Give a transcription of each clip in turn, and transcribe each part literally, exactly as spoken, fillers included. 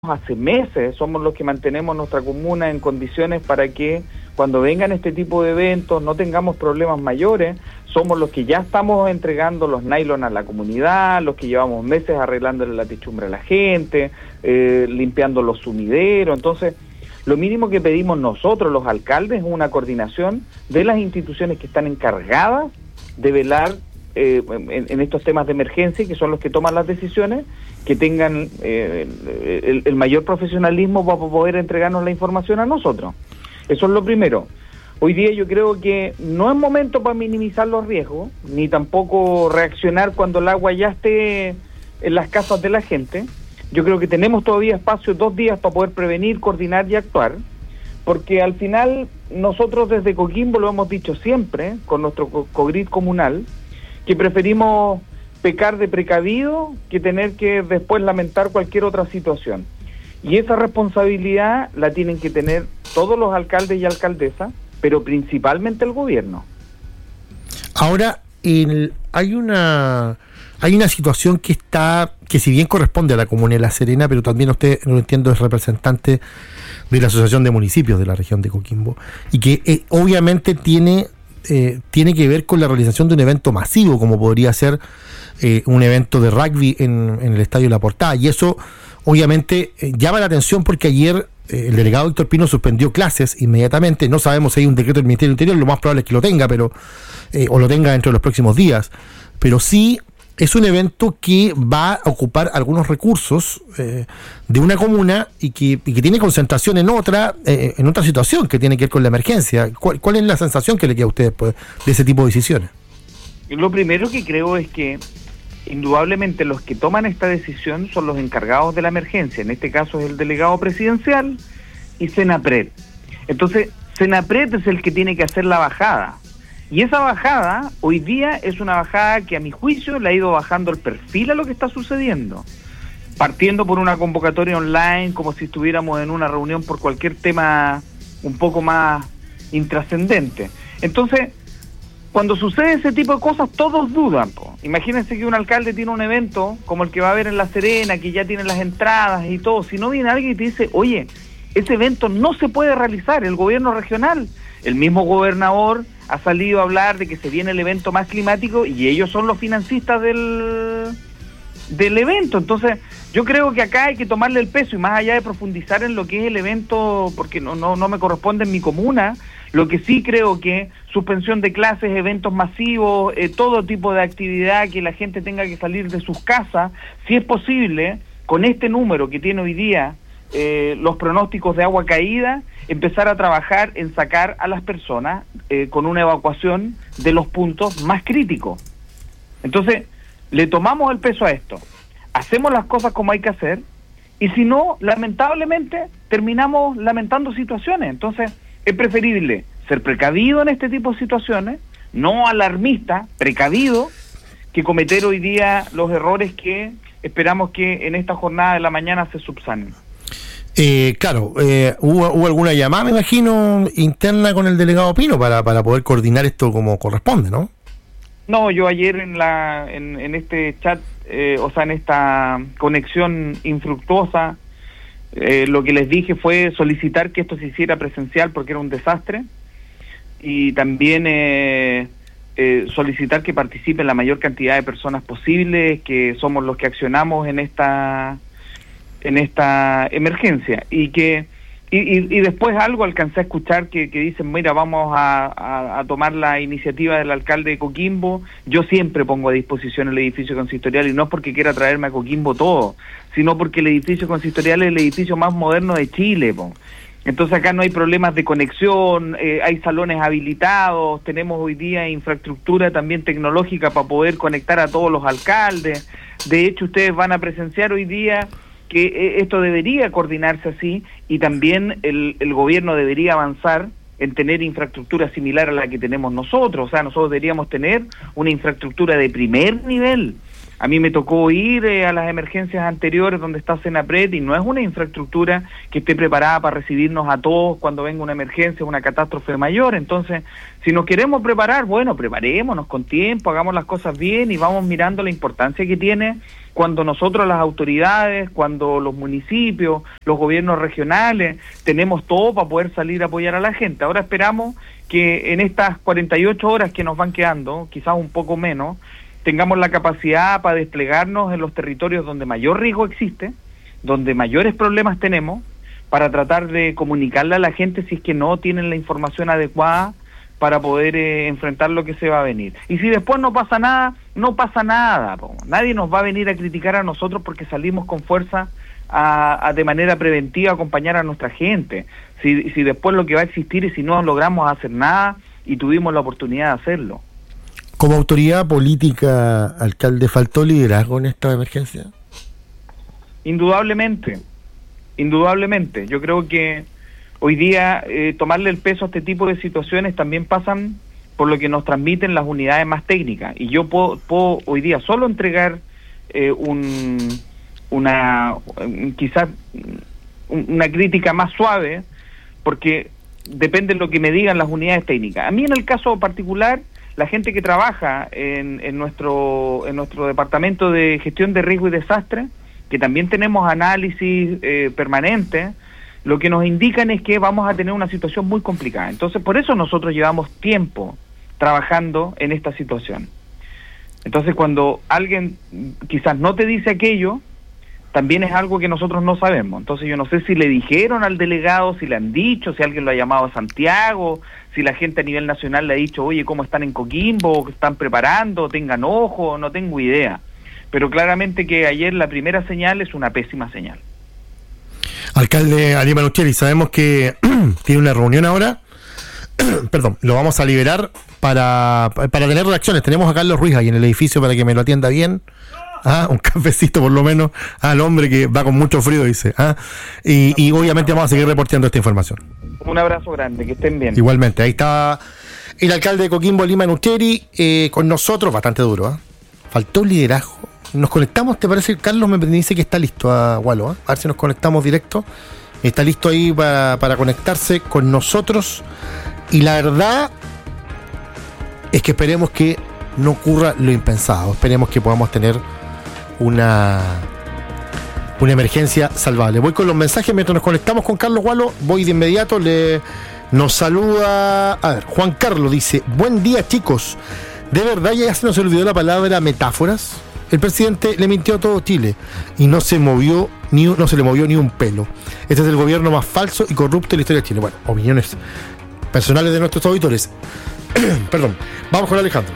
hace meses somos los que mantenemos nuestra comuna en condiciones para que cuando vengan este tipo de eventos no tengamos problemas mayores. Somos los que ya estamos entregando los nylon a la comunidad, los que llevamos meses arreglándole la techumbre a la gente, eh, limpiando los sumideros. Entonces, lo mínimo que pedimos nosotros, los alcaldes, es una coordinación de las instituciones que están encargadas de velar Eh, en, en estos temas de emergencia, que son los que toman las decisiones, que tengan eh, el, el mayor profesionalismo para poder entregarnos la información a nosotros. Eso es lo primero. Hoy día yo creo que no es momento para minimizar los riesgos, ni tampoco reaccionar cuando el agua ya esté en las casas de la gente. Yo creo que tenemos todavía espacio, dos días, para poder prevenir, coordinar y actuar, porque al final nosotros desde Coquimbo lo hemos dicho siempre, con nuestro COGRID comunal, que preferimos pecar de precavido que tener que después lamentar cualquier otra situación. Y esa responsabilidad la tienen que tener todos los alcaldes y alcaldesas, pero principalmente el gobierno. Ahora, el, hay una hay una situación que está, que si bien corresponde a la comuna de La Serena, pero también usted, no lo entiendo, es representante de la Asociación de Municipios de la región de Coquimbo, y que eh, obviamente tiene... Eh, tiene que ver con la realización de un evento masivo, como podría ser eh, un evento de rugby en, en el Estadio La Portada, y eso obviamente eh, llama la atención porque ayer eh, el delegado Víctor Pino suspendió clases inmediatamente. No sabemos si hay un decreto del Ministerio del Interior, lo más probable es que lo tenga, pero eh, o lo tenga dentro de los próximos días, pero sí es un evento que va a ocupar algunos recursos eh, de una comuna y que, y que tiene concentración en otra eh, en otra situación que tiene que ver con la emergencia. ¿Cuál, cuál es la sensación que le queda a usted después de ese tipo de decisiones? Lo primero que creo es que indudablemente los que toman esta decisión son los encargados de la emergencia. En este caso es el delegado presidencial y Senapred. Entonces, Senapred es el que tiene que hacer la bajada. Y esa bajada, hoy día, es una bajada que a mi juicio le ha ido bajando el perfil a lo que está sucediendo. Partiendo por una convocatoria online, como si estuviéramos en una reunión por cualquier tema un poco más intrascendente. Entonces, cuando sucede ese tipo de cosas, todos dudan, po. Imagínense que un alcalde tiene un evento, como el que va a haber en La Serena, que ya tiene las entradas y todo. Si no viene alguien y te dice, oye, ese evento no se puede realizar, el gobierno regional, el mismo gobernador ha salido a hablar de que se viene el evento más climático y ellos son los financistas del, del evento. Entonces, yo creo que acá hay que tomarle el peso y más allá de profundizar en lo que es el evento, porque no, no, no me corresponde en mi comuna, lo que sí creo que suspensión de clases, eventos masivos, eh, todo tipo de actividad que la gente tenga que salir de sus casas, si es posible, con este número que tiene hoy día eh, los pronósticos de agua caída, empezar a trabajar en sacar a las personas eh, con una evacuación de los puntos más críticos. Entonces, le tomamos el peso a esto, hacemos las cosas como hay que hacer, y si no, lamentablemente, terminamos lamentando situaciones. Entonces, es preferible ser precavido en este tipo de situaciones, no alarmista, precavido, que cometer hoy día los errores que esperamos que en esta jornada de la mañana se subsanen. Eh, claro, eh, ¿hubo, hubo alguna llamada, me imagino, interna con el delegado Pino para, para poder coordinar esto como corresponde, ¿no? No, yo ayer en la en, en este chat, eh, o sea, en esta conexión infructuosa, eh, lo que les dije fue solicitar que esto se hiciera presencial porque era un desastre, y también eh, eh, solicitar que participen la mayor cantidad de personas posibles, que somos los que accionamos en esta en esta emergencia, y que y, y, y después algo alcancé a escuchar que, que dicen, mira, vamos a, a, a tomar la iniciativa del alcalde de Coquimbo. Yo siempre pongo a disposición el edificio consistorial, y no es porque quiera traerme a Coquimbo todo, sino porque el edificio consistorial es el edificio más moderno de Chile, po. Entonces acá no hay problemas de conexión, eh, hay salones habilitados, tenemos hoy día infraestructura también tecnológica para poder conectar a todos los alcaldes. De hecho, ustedes van a presenciar hoy día que esto debería coordinarse así, y también el, el gobierno debería avanzar en tener infraestructura similar a la que tenemos nosotros. O sea, nosotros deberíamos tener una infraestructura de primer nivel. A mí me tocó ir eh, a las emergencias anteriores donde está Senapred y no es una infraestructura que esté preparada para recibirnos a todos cuando venga una emergencia, una catástrofe mayor. Entonces, si nos queremos preparar, bueno, preparémonos con tiempo, hagamos las cosas bien y vamos mirando la importancia que tiene cuando nosotros, las autoridades, cuando los municipios, los gobiernos regionales, tenemos todo para poder salir a apoyar a la gente. Ahora esperamos que en estas cuarenta y ocho horas que nos van quedando, quizás un poco menos, tengamos la capacidad para desplegarnos en los territorios donde mayor riesgo existe, donde mayores problemas tenemos, para tratar de comunicarle a la gente si es que no tienen la información adecuada para poder eh, enfrentar lo que se va a venir. Y si después no pasa nada, no pasa nada, po. Nadie nos va a venir a criticar a nosotros porque salimos con fuerza a, a de manera preventiva a acompañar a nuestra gente. Si, si después lo que va a existir es si no logramos hacer nada y tuvimos la oportunidad de hacerlo. Como autoridad política, alcalde, ¿faltó liderazgo en esta emergencia? Indudablemente, indudablemente. Yo creo que hoy día eh, tomarle el peso a este tipo de situaciones también pasan por lo que nos transmiten las unidades más técnicas. Y yo puedo, puedo hoy día solo entregar eh, un, una, quizás una crítica más suave, porque depende de lo que me digan las unidades técnicas. A mí en el caso particular, la gente que trabaja en, en nuestro en nuestro departamento de gestión de riesgo y desastre, que también tenemos análisis eh, permanente, lo que nos indican es que vamos a tener una situación muy complicada. Entonces, por eso nosotros llevamos tiempo trabajando en esta situación. Entonces, cuando alguien quizás no te dice aquello, también es algo que nosotros no sabemos. Entonces, yo no sé si le dijeron al delegado, si le han dicho, si alguien lo ha llamado a Santiago, si la gente a nivel nacional le ha dicho, oye, ¿cómo están en Coquimbo? ¿Están preparando? ¿Tengan ojo? No tengo idea. Pero claramente que ayer la primera señal es una pésima señal. Alcalde Aníbal Ucheri, sabemos que tiene una reunión ahora. Perdón, lo vamos a liberar para, para tener reacciones. Tenemos a Carlos Ruiz ahí en el edificio para que me lo atienda bien. Ah, un cafecito por lo menos al hombre que va con mucho frío, dice. Ah, y, y obviamente vamos a seguir reporteando esta información. Un abrazo grande, que estén bien. Igualmente, ahí está el alcalde de Coquimbo, Aníbal Ucheri, eh, con nosotros, bastante duro. ¿eh? Faltó liderazgo. Nos conectamos, ¿te parece? Carlos me dice que está listo a Walo. ¿eh? A ver si nos conectamos directo. Está listo ahí para, para conectarse con nosotros. Y la verdad es que esperemos que no ocurra lo impensado. Esperemos que podamos tener una una emergencia salvable. Voy con los mensajes mientras nos conectamos con Carlos Walo. Voy de inmediato, le nos saluda, a ver, Juan Carlos dice, buen día chicos, ¿de verdad ya se nos olvidó la palabra metáforas? El presidente le mintió a todo Chile y no se movió ni no se le movió ni un pelo. Este es el gobierno más falso y corrupto de la historia de Chile. Bueno, opiniones personales de nuestros auditores. Perdón, vamos con Alejandro.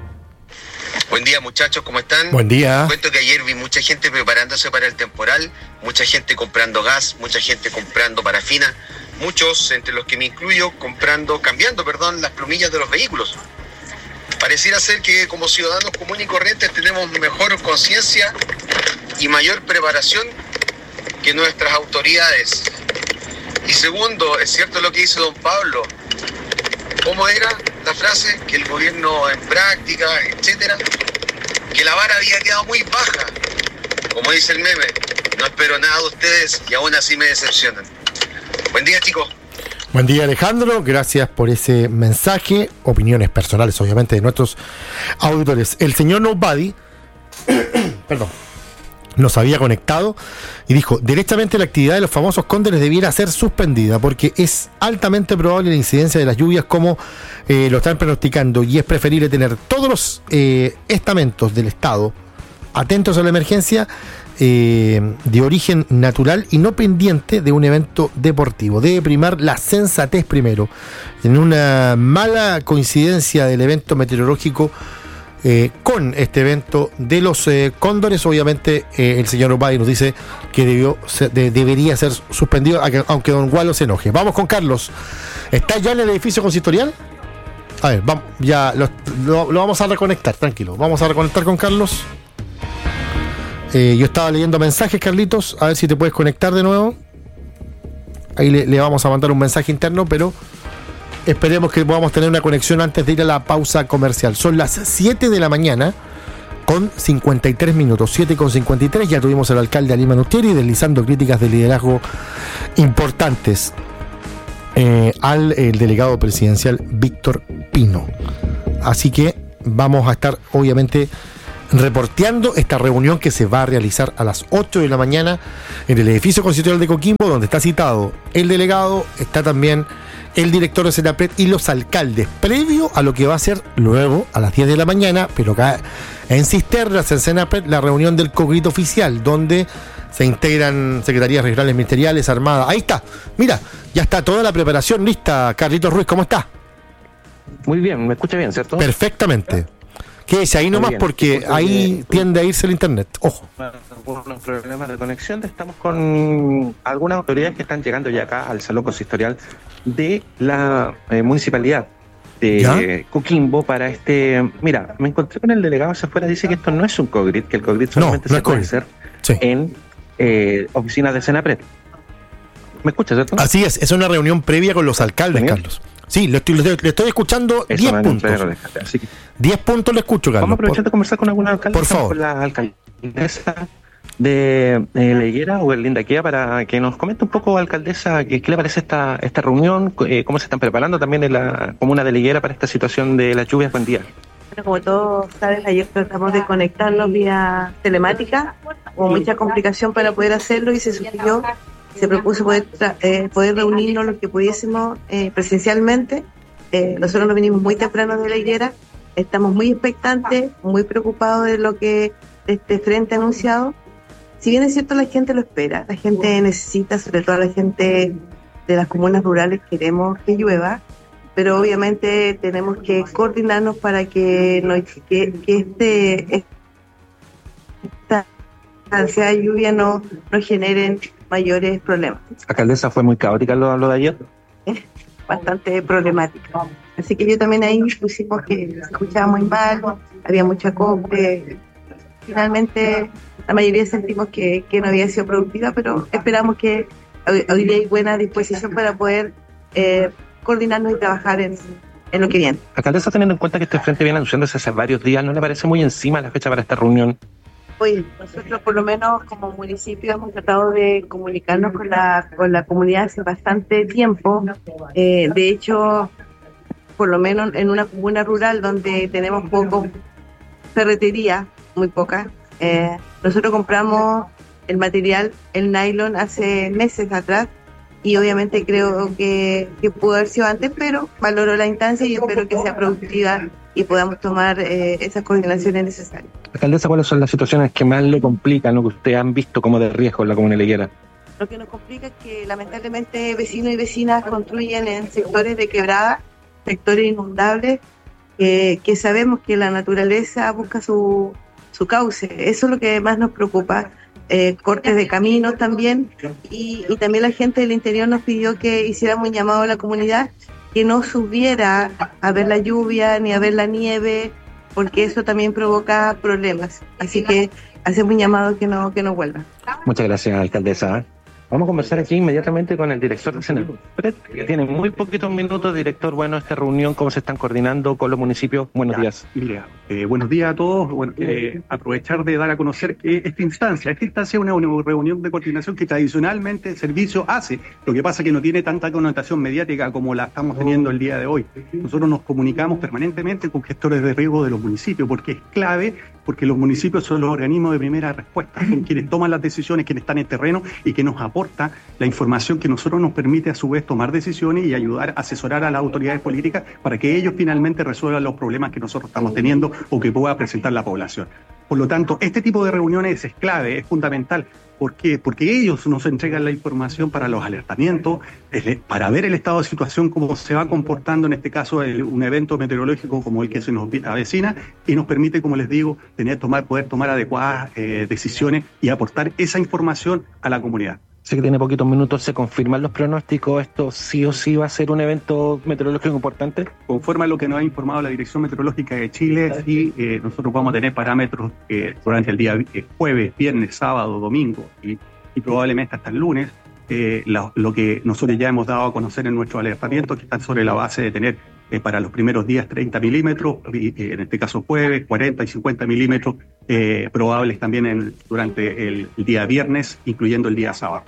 Buen día muchachos, ¿cómo están? Buen día. Cuento que ayer vi mucha gente preparándose para el temporal, mucha gente comprando gas, mucha gente comprando parafina, muchos, entre los que me incluyo, comprando, cambiando, perdón, las plumillas de los vehículos. Pareciera ser que como ciudadanos comunes y corrientes tenemos mejor conciencia y mayor preparación que nuestras autoridades. Y segundo, es cierto lo que dice don Pablo. ¿Cómo era la frase? Que el gobierno en práctica, etcétera, que la vara había quedado muy baja. Como dice el meme, no espero nada de ustedes y aún así me decepcionan. Buen día, chicos. Buen día, Alejandro, gracias por ese mensaje, opiniones personales obviamente de nuestros auditores. El señor Nobody perdón, nos había conectado y dijo, directamente la actividad de los famosos cóndores debiera ser suspendida porque es altamente probable la incidencia de las lluvias como eh, lo están pronosticando y es preferible tener todos los eh, estamentos del Estado atentos a la emergencia Eh, de origen natural y no pendiente de un evento deportivo. Debe primar la sensatez primero. En una mala coincidencia del evento meteorológico eh, con este evento de los eh, cóndores, obviamente eh, el señor Obadi nos dice que debió ser, de, debería ser suspendido, aunque don Walo se enoje. Vamos con Carlos. ¿Está ya en el edificio consistorial? A ver, vamos, ya lo, lo, lo vamos a reconectar, tranquilo. Vamos a reconectar con Carlos. Eh, yo estaba leyendo mensajes, Carlitos, a ver si te puedes conectar de nuevo. Ahí le, le vamos a mandar un mensaje interno, pero esperemos que podamos tener una conexión antes de ir a la pausa comercial. Son las siete de la mañana con cincuenta y tres minutos, siete con cincuenta y tres. Ya tuvimos al alcalde Ali Manustieri deslizando críticas de liderazgo importantes eh, al el delegado presidencial Víctor Pino. Así que vamos a estar obviamente reporteando esta reunión que se va a realizar a las ocho de la mañana en el edificio constitucional de Coquimbo, donde está citado el delegado, está también el director de Senapred y los alcaldes, previo a lo que va a ser luego a las diez de la mañana, pero acá en Cisternas, en Senapred, la reunión del Cogrito oficial, donde se integran secretarías regionales ministeriales, armadas. Ahí está, mira, ya está toda la preparación lista. Carlitos Ruiz, ¿cómo está? Muy bien, me escucha bien, ¿cierto? Perfectamente. Quédese ahí nomás porque ahí tiende a irse el internet. Ojo. Algunos problemas de conexión. Estamos con algunas autoridades que están llegando ya acá al Salón Consistorial de la eh, Municipalidad de ¿Ya? Coquimbo para este... Mira, me encontré con el delegado hacia afuera, dice que esto no es un COGRIT, que el COGRIT solamente no, no se puede hacer sí. en eh, oficinas de Senapred. ¿Me escuchas, cierto? Así es, es una reunión previa con los alcaldes, ¿También? Carlos. Sí, le estoy, le estoy escuchando diez puntos. diez puntos le escucho, Carlos. Vamos a aprovechar de conversar con alguna alcaldesa. Por favor. Con la alcaldesa de eh, La Higuera o el Lindaquea para que nos comente un poco, alcaldesa, qué, qué le parece esta esta reunión, eh, cómo se están preparando también en la comuna de La Higuera para esta situación de las lluvias. Buen día. Bueno, como todos saben, ayer tratamos de conectarnos vía telemática, hubo mucha complicación para poder hacerlo y se sugirió, se propuso poder, eh, poder reunirnos lo que pudiésemos eh, presencialmente. Eh, nosotros nos vinimos muy temprano de La Higuera, estamos muy expectantes, muy preocupados de lo que de este frente anunciado. Si bien es cierto, la gente lo espera, la gente necesita, sobre todo la gente de las comunas rurales, queremos que llueva, pero obviamente tenemos que coordinarnos para que, no, que, que este esta ansiedad de lluvia no, no generen mayores problemas. Alcaldesa, ¿fue muy caótica lo, lo de ayer? Es bastante problemática. Así que yo también ahí pusimos que se escuchaba muy mal, había mucha copia. Finalmente, la mayoría sentimos que, que no había sido productiva, pero esperamos que hoy, hoy día hay buena disposición para poder eh, coordinarnos y trabajar en, en lo que viene. Alcaldesa, teniendo en cuenta que este frente viene anunciándose hace varios días, ¿no le parece muy encima la fecha para esta reunión? Oye, nosotros por lo menos como municipio hemos tratado de comunicarnos con la con la comunidad hace bastante tiempo. Eh, de hecho, por lo menos en una comuna rural donde tenemos poco ferretería, muy poca, eh, nosotros compramos el material, el nylon, hace meses atrás y obviamente creo que, que pudo haber sido antes, pero valoro la instancia y espero que sea productiva y podamos tomar eh, esas coordinaciones necesarias. Alcaldesa, ¿cuáles son las situaciones que más le complican o que ustedes han visto como de riesgo en la comuna de La Higuera? Lo que nos complica es que lamentablemente vecinos y vecinas construyen en sectores de quebrada, sectores inundables, eh, que sabemos que la naturaleza busca su, su cauce. Eso es lo que más nos preocupa. Eh, cortes de caminos también, y, y también la gente del interior nos pidió que hiciéramos un llamado a la comunidad que no subiera a ver la lluvia ni a ver la nieve, porque eso también provoca problemas. Así que hacemos un llamado que no, que no vuelva. Muchas gracias, alcaldesa. Vamos a conversar aquí inmediatamente con el director de Senapred, que tiene muy poquitos minutos. Director, bueno, esta reunión, ¿cómo se están coordinando con los municipios? Buenos ya, días. Mira, eh, buenos días a todos. Bueno, eh, aprovechar de dar a conocer que esta instancia, esta instancia es una, una reunión de coordinación que tradicionalmente el servicio hace. Lo que pasa es que no tiene tanta connotación mediática como la estamos teniendo el día de hoy. Nosotros nos comunicamos permanentemente con gestores de riesgo de los municipios, porque es clave, porque los municipios son los organismos de primera respuesta, son quienes toman las decisiones, quienes están en terreno y que nos aporta la información que nosotros nos permite a su vez tomar decisiones y ayudar a asesorar a las autoridades políticas para que ellos finalmente resuelvan los problemas que nosotros estamos teniendo o que pueda presentar la población. Por lo tanto, este tipo de reuniones es clave, es fundamental. ¿Por qué? Porque ellos nos entregan la información para los alertamientos, para ver el estado de situación, cómo se va comportando en este caso el, un evento meteorológico como el que se nos avecina, y nos permite, como les digo, tener, tomar, poder tomar adecuadas eh, decisiones y aportar esa información a la comunidad. Sé que tiene poquitos minutos, ¿se confirman los pronósticos? ¿Esto sí o sí va a ser un evento meteorológico importante? Conforme a lo que nos ha informado la Dirección Meteorológica de Chile, sí, eh, nosotros vamos a tener parámetros eh, durante el día eh, jueves, viernes, sábado, domingo y, y probablemente hasta el lunes. Eh, lo, lo que nosotros ya hemos dado a conocer en nuestro alertamiento, que están sobre la base de tener eh, para los primeros días treinta milímetros, y, eh, en este caso jueves, cuarenta y cincuenta milímetros, eh, probables también en, durante el, el día viernes, incluyendo el día sábado.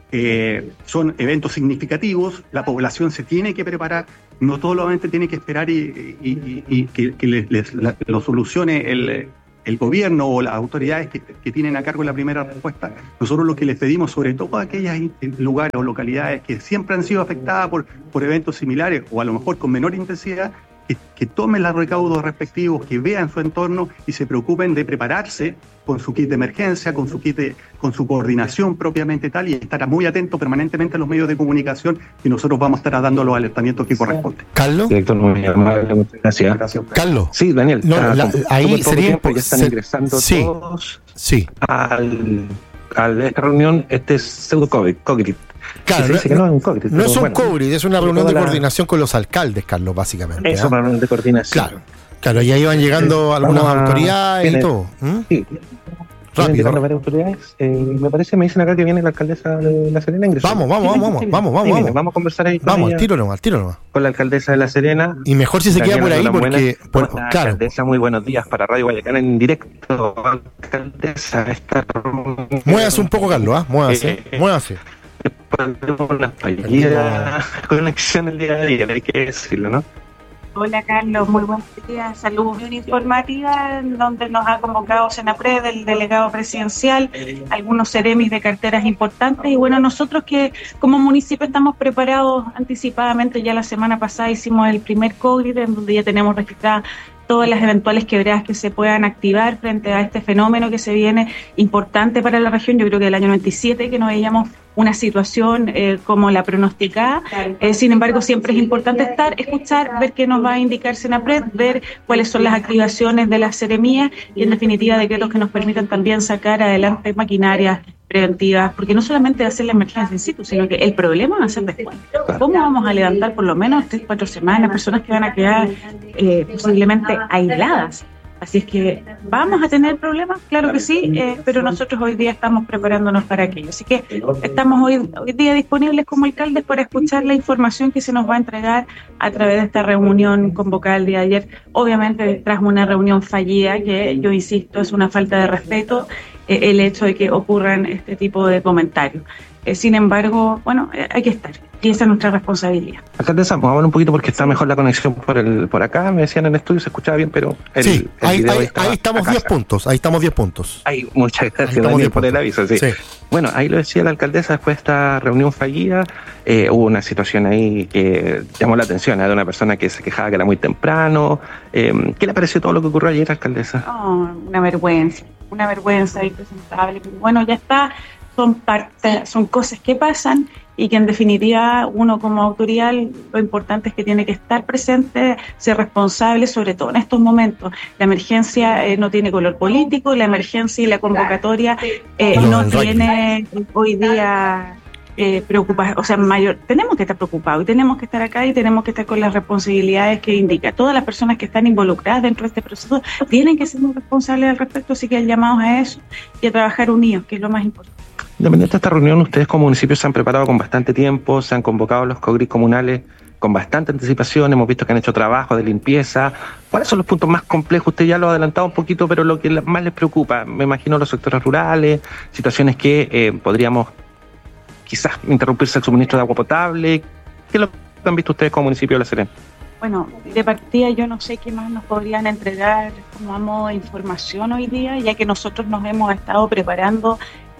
Eh, son eventos significativos, la población se tiene que preparar, no solamente tiene que esperar y, y, y, y que, que les, les, la, lo solucione el, el gobierno o las autoridades que, que tienen a cargo la primera respuesta. Nosotros lo que les pedimos, sobre todo a aquellos lugares o localidades que siempre han sido afectadas por, por eventos similares o a lo mejor con menor intensidad, que, que tomen los recaudos respectivos, que vean su entorno y se preocupen de prepararse con su kit de emergencia, con su kit de, con su coordinación propiamente tal, y estar muy atento permanentemente a los medios de comunicación, y nosotros vamos a estar dando los alertamientos que corresponden. Carlos. Director, muy amable, muchas gracias. gracias. Carlos. Sí, Daniel. No, la, ahí sería tiempo, ya están se, ingresando sí, todos sí. Al, a esta reunión, este es pseudo-COVID. Claro, no, que no es un COVID, no es un bueno, COVID, es una reunión de coordinación la... con los alcaldes, Carlos, básicamente. Es una reunión de coordinación. Claro, claro, y ahí van llegando sí, algunas a... autoridades viene, y todo. ¿Mm? Sí. Rápido. Varias autoridades. Eh, me parece, me dicen acá que viene la alcaldesa de La Serena. Ingresó. Vamos, vamos, vamos, vamos, vamos, vamos, vamos. Vamos a conversar ahí. Con vamos, ella, al tiro nomás, al tiro nomás. Con la alcaldesa de La Serena. Y mejor si se Daniel, queda por ahí porque... Por, buena, claro. Alcaldesa, muy buenos días para Radio Guayacán en directo. Alcaldesa, esta... Muévase un poco, Carlos, ¿ah? ¿eh? Muévase, eh, muévase. Tenemos una fallida conexión el día de ayer, hay que decirlo, ¿no? Hola Carlos, muy buenos días. Saludos. Una informativa en donde nos ha convocado Senapred, el delegado presidencial, algunos seremis de carteras importantes, y bueno, nosotros que como municipio estamos preparados anticipadamente. Ya la semana pasada hicimos el primer COVID, en donde ya tenemos registradas todas las eventuales quebradas que se puedan activar frente a este fenómeno que se viene importante para la región. Yo creo que del año noventa y siete que no veíamos una situación eh, como la pronosticada. Eh, sin embargo, siempre es importante estar, escuchar, ver qué nos va a indicar Senapred, ver cuáles son las activaciones de las seremías y, en definitiva, decretos que nos permitan también sacar adelante maquinarias preventivas, porque no solamente hacer la emergencia in situ, sino que el problema va a ser después. ¿Cómo vamos a levantar por lo menos tres, cuatro semanas personas que van a quedar eh, posiblemente aisladas? Así es que vamos a tener problemas, claro que sí, eh, pero nosotros hoy día estamos preparándonos para aquello. Así que estamos hoy, hoy día disponibles como alcaldes para escuchar la información que se nos va a entregar a través de esta reunión convocada el día de ayer. Obviamente tras una reunión fallida, que yo insisto, es una falta de respeto eh, el hecho de que ocurran este tipo de comentarios. Eh, sin embargo, bueno, eh, hay que estar. Y esa es nuestra responsabilidad. Alcaldesa, vamos a ver un poquito porque está mejor la conexión por el por acá. Me decían en el estudio, se escuchaba bien, pero el, sí, el ahí, video ahí, ahí estamos diez puntos. Ahí estamos diez puntos. Ahí, muchas gracias, Daniel, por el aviso. Sí. Sí. Bueno, ahí lo decía la alcaldesa después de esta reunión fallida. Eh, hubo una situación ahí que llamó la atención, ¿eh? De una persona que se quejaba que era muy temprano. Eh, ¿Qué le pareció todo lo que ocurrió ayer, alcaldesa? Oh, una vergüenza, una vergüenza impresentable. Bueno, ya está. Son parte, son cosas que pasan y que en definitiva uno como autoridad lo importante es que tiene que estar presente, ser responsable, sobre todo en estos momentos. La emergencia eh, no tiene color político, la emergencia y la convocatoria eh, no, no tiene hoy día eh, preocupación, o sea, mayor. Tenemos que estar preocupados y tenemos que estar acá y tenemos que estar con las responsabilidades que indica. Todas las personas que están involucradas dentro de este proceso tienen que ser muy responsables al respecto, así que llamados a eso y a trabajar unidos, que es lo más importante. Independiente de esta reunión, ustedes como municipio se han preparado con bastante tiempo, se han convocado los COGRIS comunales con bastante anticipación, hemos visto que han hecho trabajo de limpieza. ¿Cuáles son los puntos más complejos? Usted ya lo ha adelantado un poquito, pero lo que más les preocupa, me imagino los sectores rurales, situaciones que eh, podríamos quizás interrumpirse el suministro de agua potable. ¿Qué es lo que han visto ustedes como municipio de La Serena? Bueno, de partida yo no sé qué más nos podrían entregar como a modo de información hoy día, ya que nosotros nos hemos estado preparando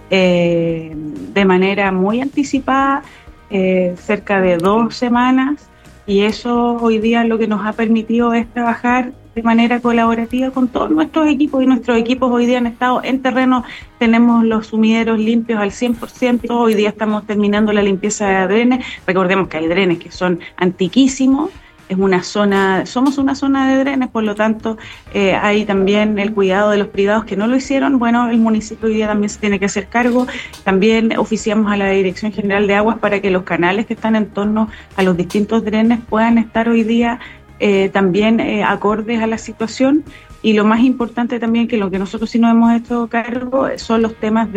Eh, de manera muy anticipada, eh, cerca de dos semanas, y eso hoy día lo que nos ha permitido es trabajar de manera colaborativa con todos nuestros equipos, y nuestros equipos hoy día han estado en terreno. Tenemos los sumideros limpios al cien por ciento, hoy día estamos terminando la limpieza de drenes. Recordemos que hay drenes que son antiquísimos. Es una zona, somos una zona de drenes, por lo tanto eh, hay también el cuidado de los privados que no lo hicieron. Bueno, el municipio hoy día también se tiene que hacer cargo. También oficiamos a la Dirección General de Aguas para que los canales que están en torno a los distintos drenes puedan estar hoy día eh, también eh, acordes a la situación. Y lo más importante también, que lo que nosotros sí nos hemos hecho cargo, son los temas de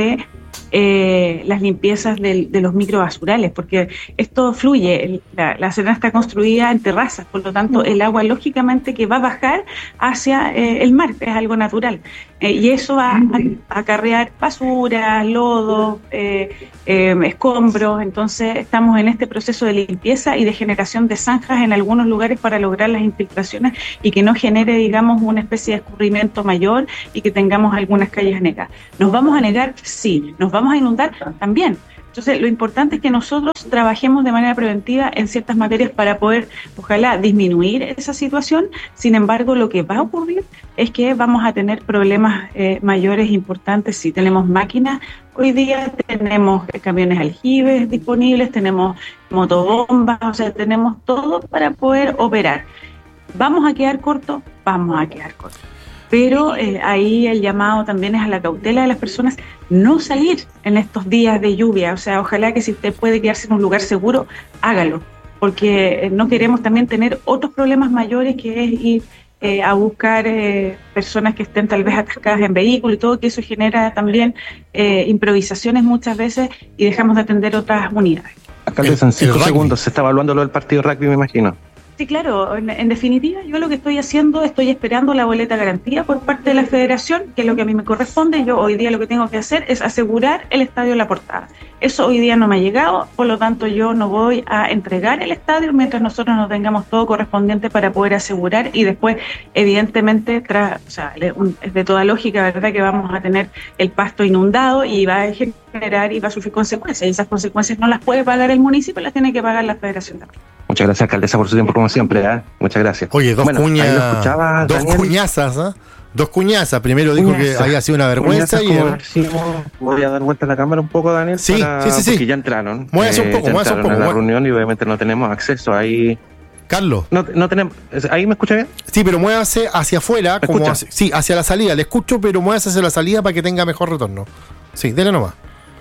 eh, las limpiezas de, de los microbasurales, porque esto fluye, la, la Serena está construida en terrazas, por lo tanto el agua lógicamente que va a bajar hacia eh, el mar, es algo natural, eh, y eso va a, a acarrear basura, lodo, eh, eh, escombros. Entonces estamos en este proceso de limpieza y de generación de zanjas en algunos lugares para lograr las infiltraciones y que no genere, digamos, una especie de escurrimiento mayor y que tengamos algunas calles anegadas. ¿Nos vamos a negar? Sí. ¿Nos vamos a inundar? También. Entonces, lo importante es que nosotros trabajemos de manera preventiva en ciertas materias para poder, ojalá, disminuir esa situación. Sin embargo, lo que va a ocurrir es que vamos a tener problemas eh, mayores importantes si tenemos máquinas. Hoy día tenemos camiones aljibes disponibles, tenemos motobombas, o sea, tenemos todo para poder operar. ¿Vamos a quedar cortos? Vamos a quedar cortos. Pero eh, ahí el llamado también es a la cautela de las personas, no salir en estos días de lluvia. O sea, ojalá que si usted puede quedarse en un lugar seguro, hágalo, porque no queremos también tener otros problemas mayores, que es ir eh, a buscar eh, personas que estén tal vez atascadas en vehículos y todo, que eso genera también eh, improvisaciones muchas veces y dejamos de atender otras unidades. Alcaldesa, en cinco segundos se está evaluando lo del partido de rugby, me imagino. Sí, claro. En, en definitiva, yo lo que estoy haciendo, estoy esperando la boleta garantía por parte de la Federación, que es lo que a mí me corresponde. Yo hoy día lo que tengo que hacer es asegurar el estadio La Portada. Eso hoy día no me ha llegado, por lo tanto yo no voy a entregar el estadio mientras nosotros no tengamos todo correspondiente para poder asegurar, y después, evidentemente, tras, o sea, es de toda lógica, ¿verdad?, que vamos a tener el pasto inundado y va a generar y va a sufrir consecuencias. Y esas consecuencias no las puede pagar el municipio, las tiene que pagar la Federación también. Muchas gracias, alcaldesa, por su tiempo, como siempre, ¿eh? Muchas gracias. Oye, dos bueno, cuñas, dos Daniel. cuñazas, ¿eh? Dos cuñazas. Primero dijo Cuñaza. que había sido una vergüenza. Cuñazas, y como decimos, voy a dar vuelta a la cámara un poco, Daniel. Sí, para, sí, sí, sí. Porque ya entraron. Muévase un poco, ya muévase un entraron poco. a la mué- reunión y obviamente no tenemos acceso ahí. Carlos. No, no tenemos. ¿Ahí me escucha bien? Sí, pero muévase hacia afuera. ¿Me Como escucha? hacia, sí, hacia la salida. Le escucho, pero muévase hacia la salida para que tenga mejor retorno. Sí, dele nomás.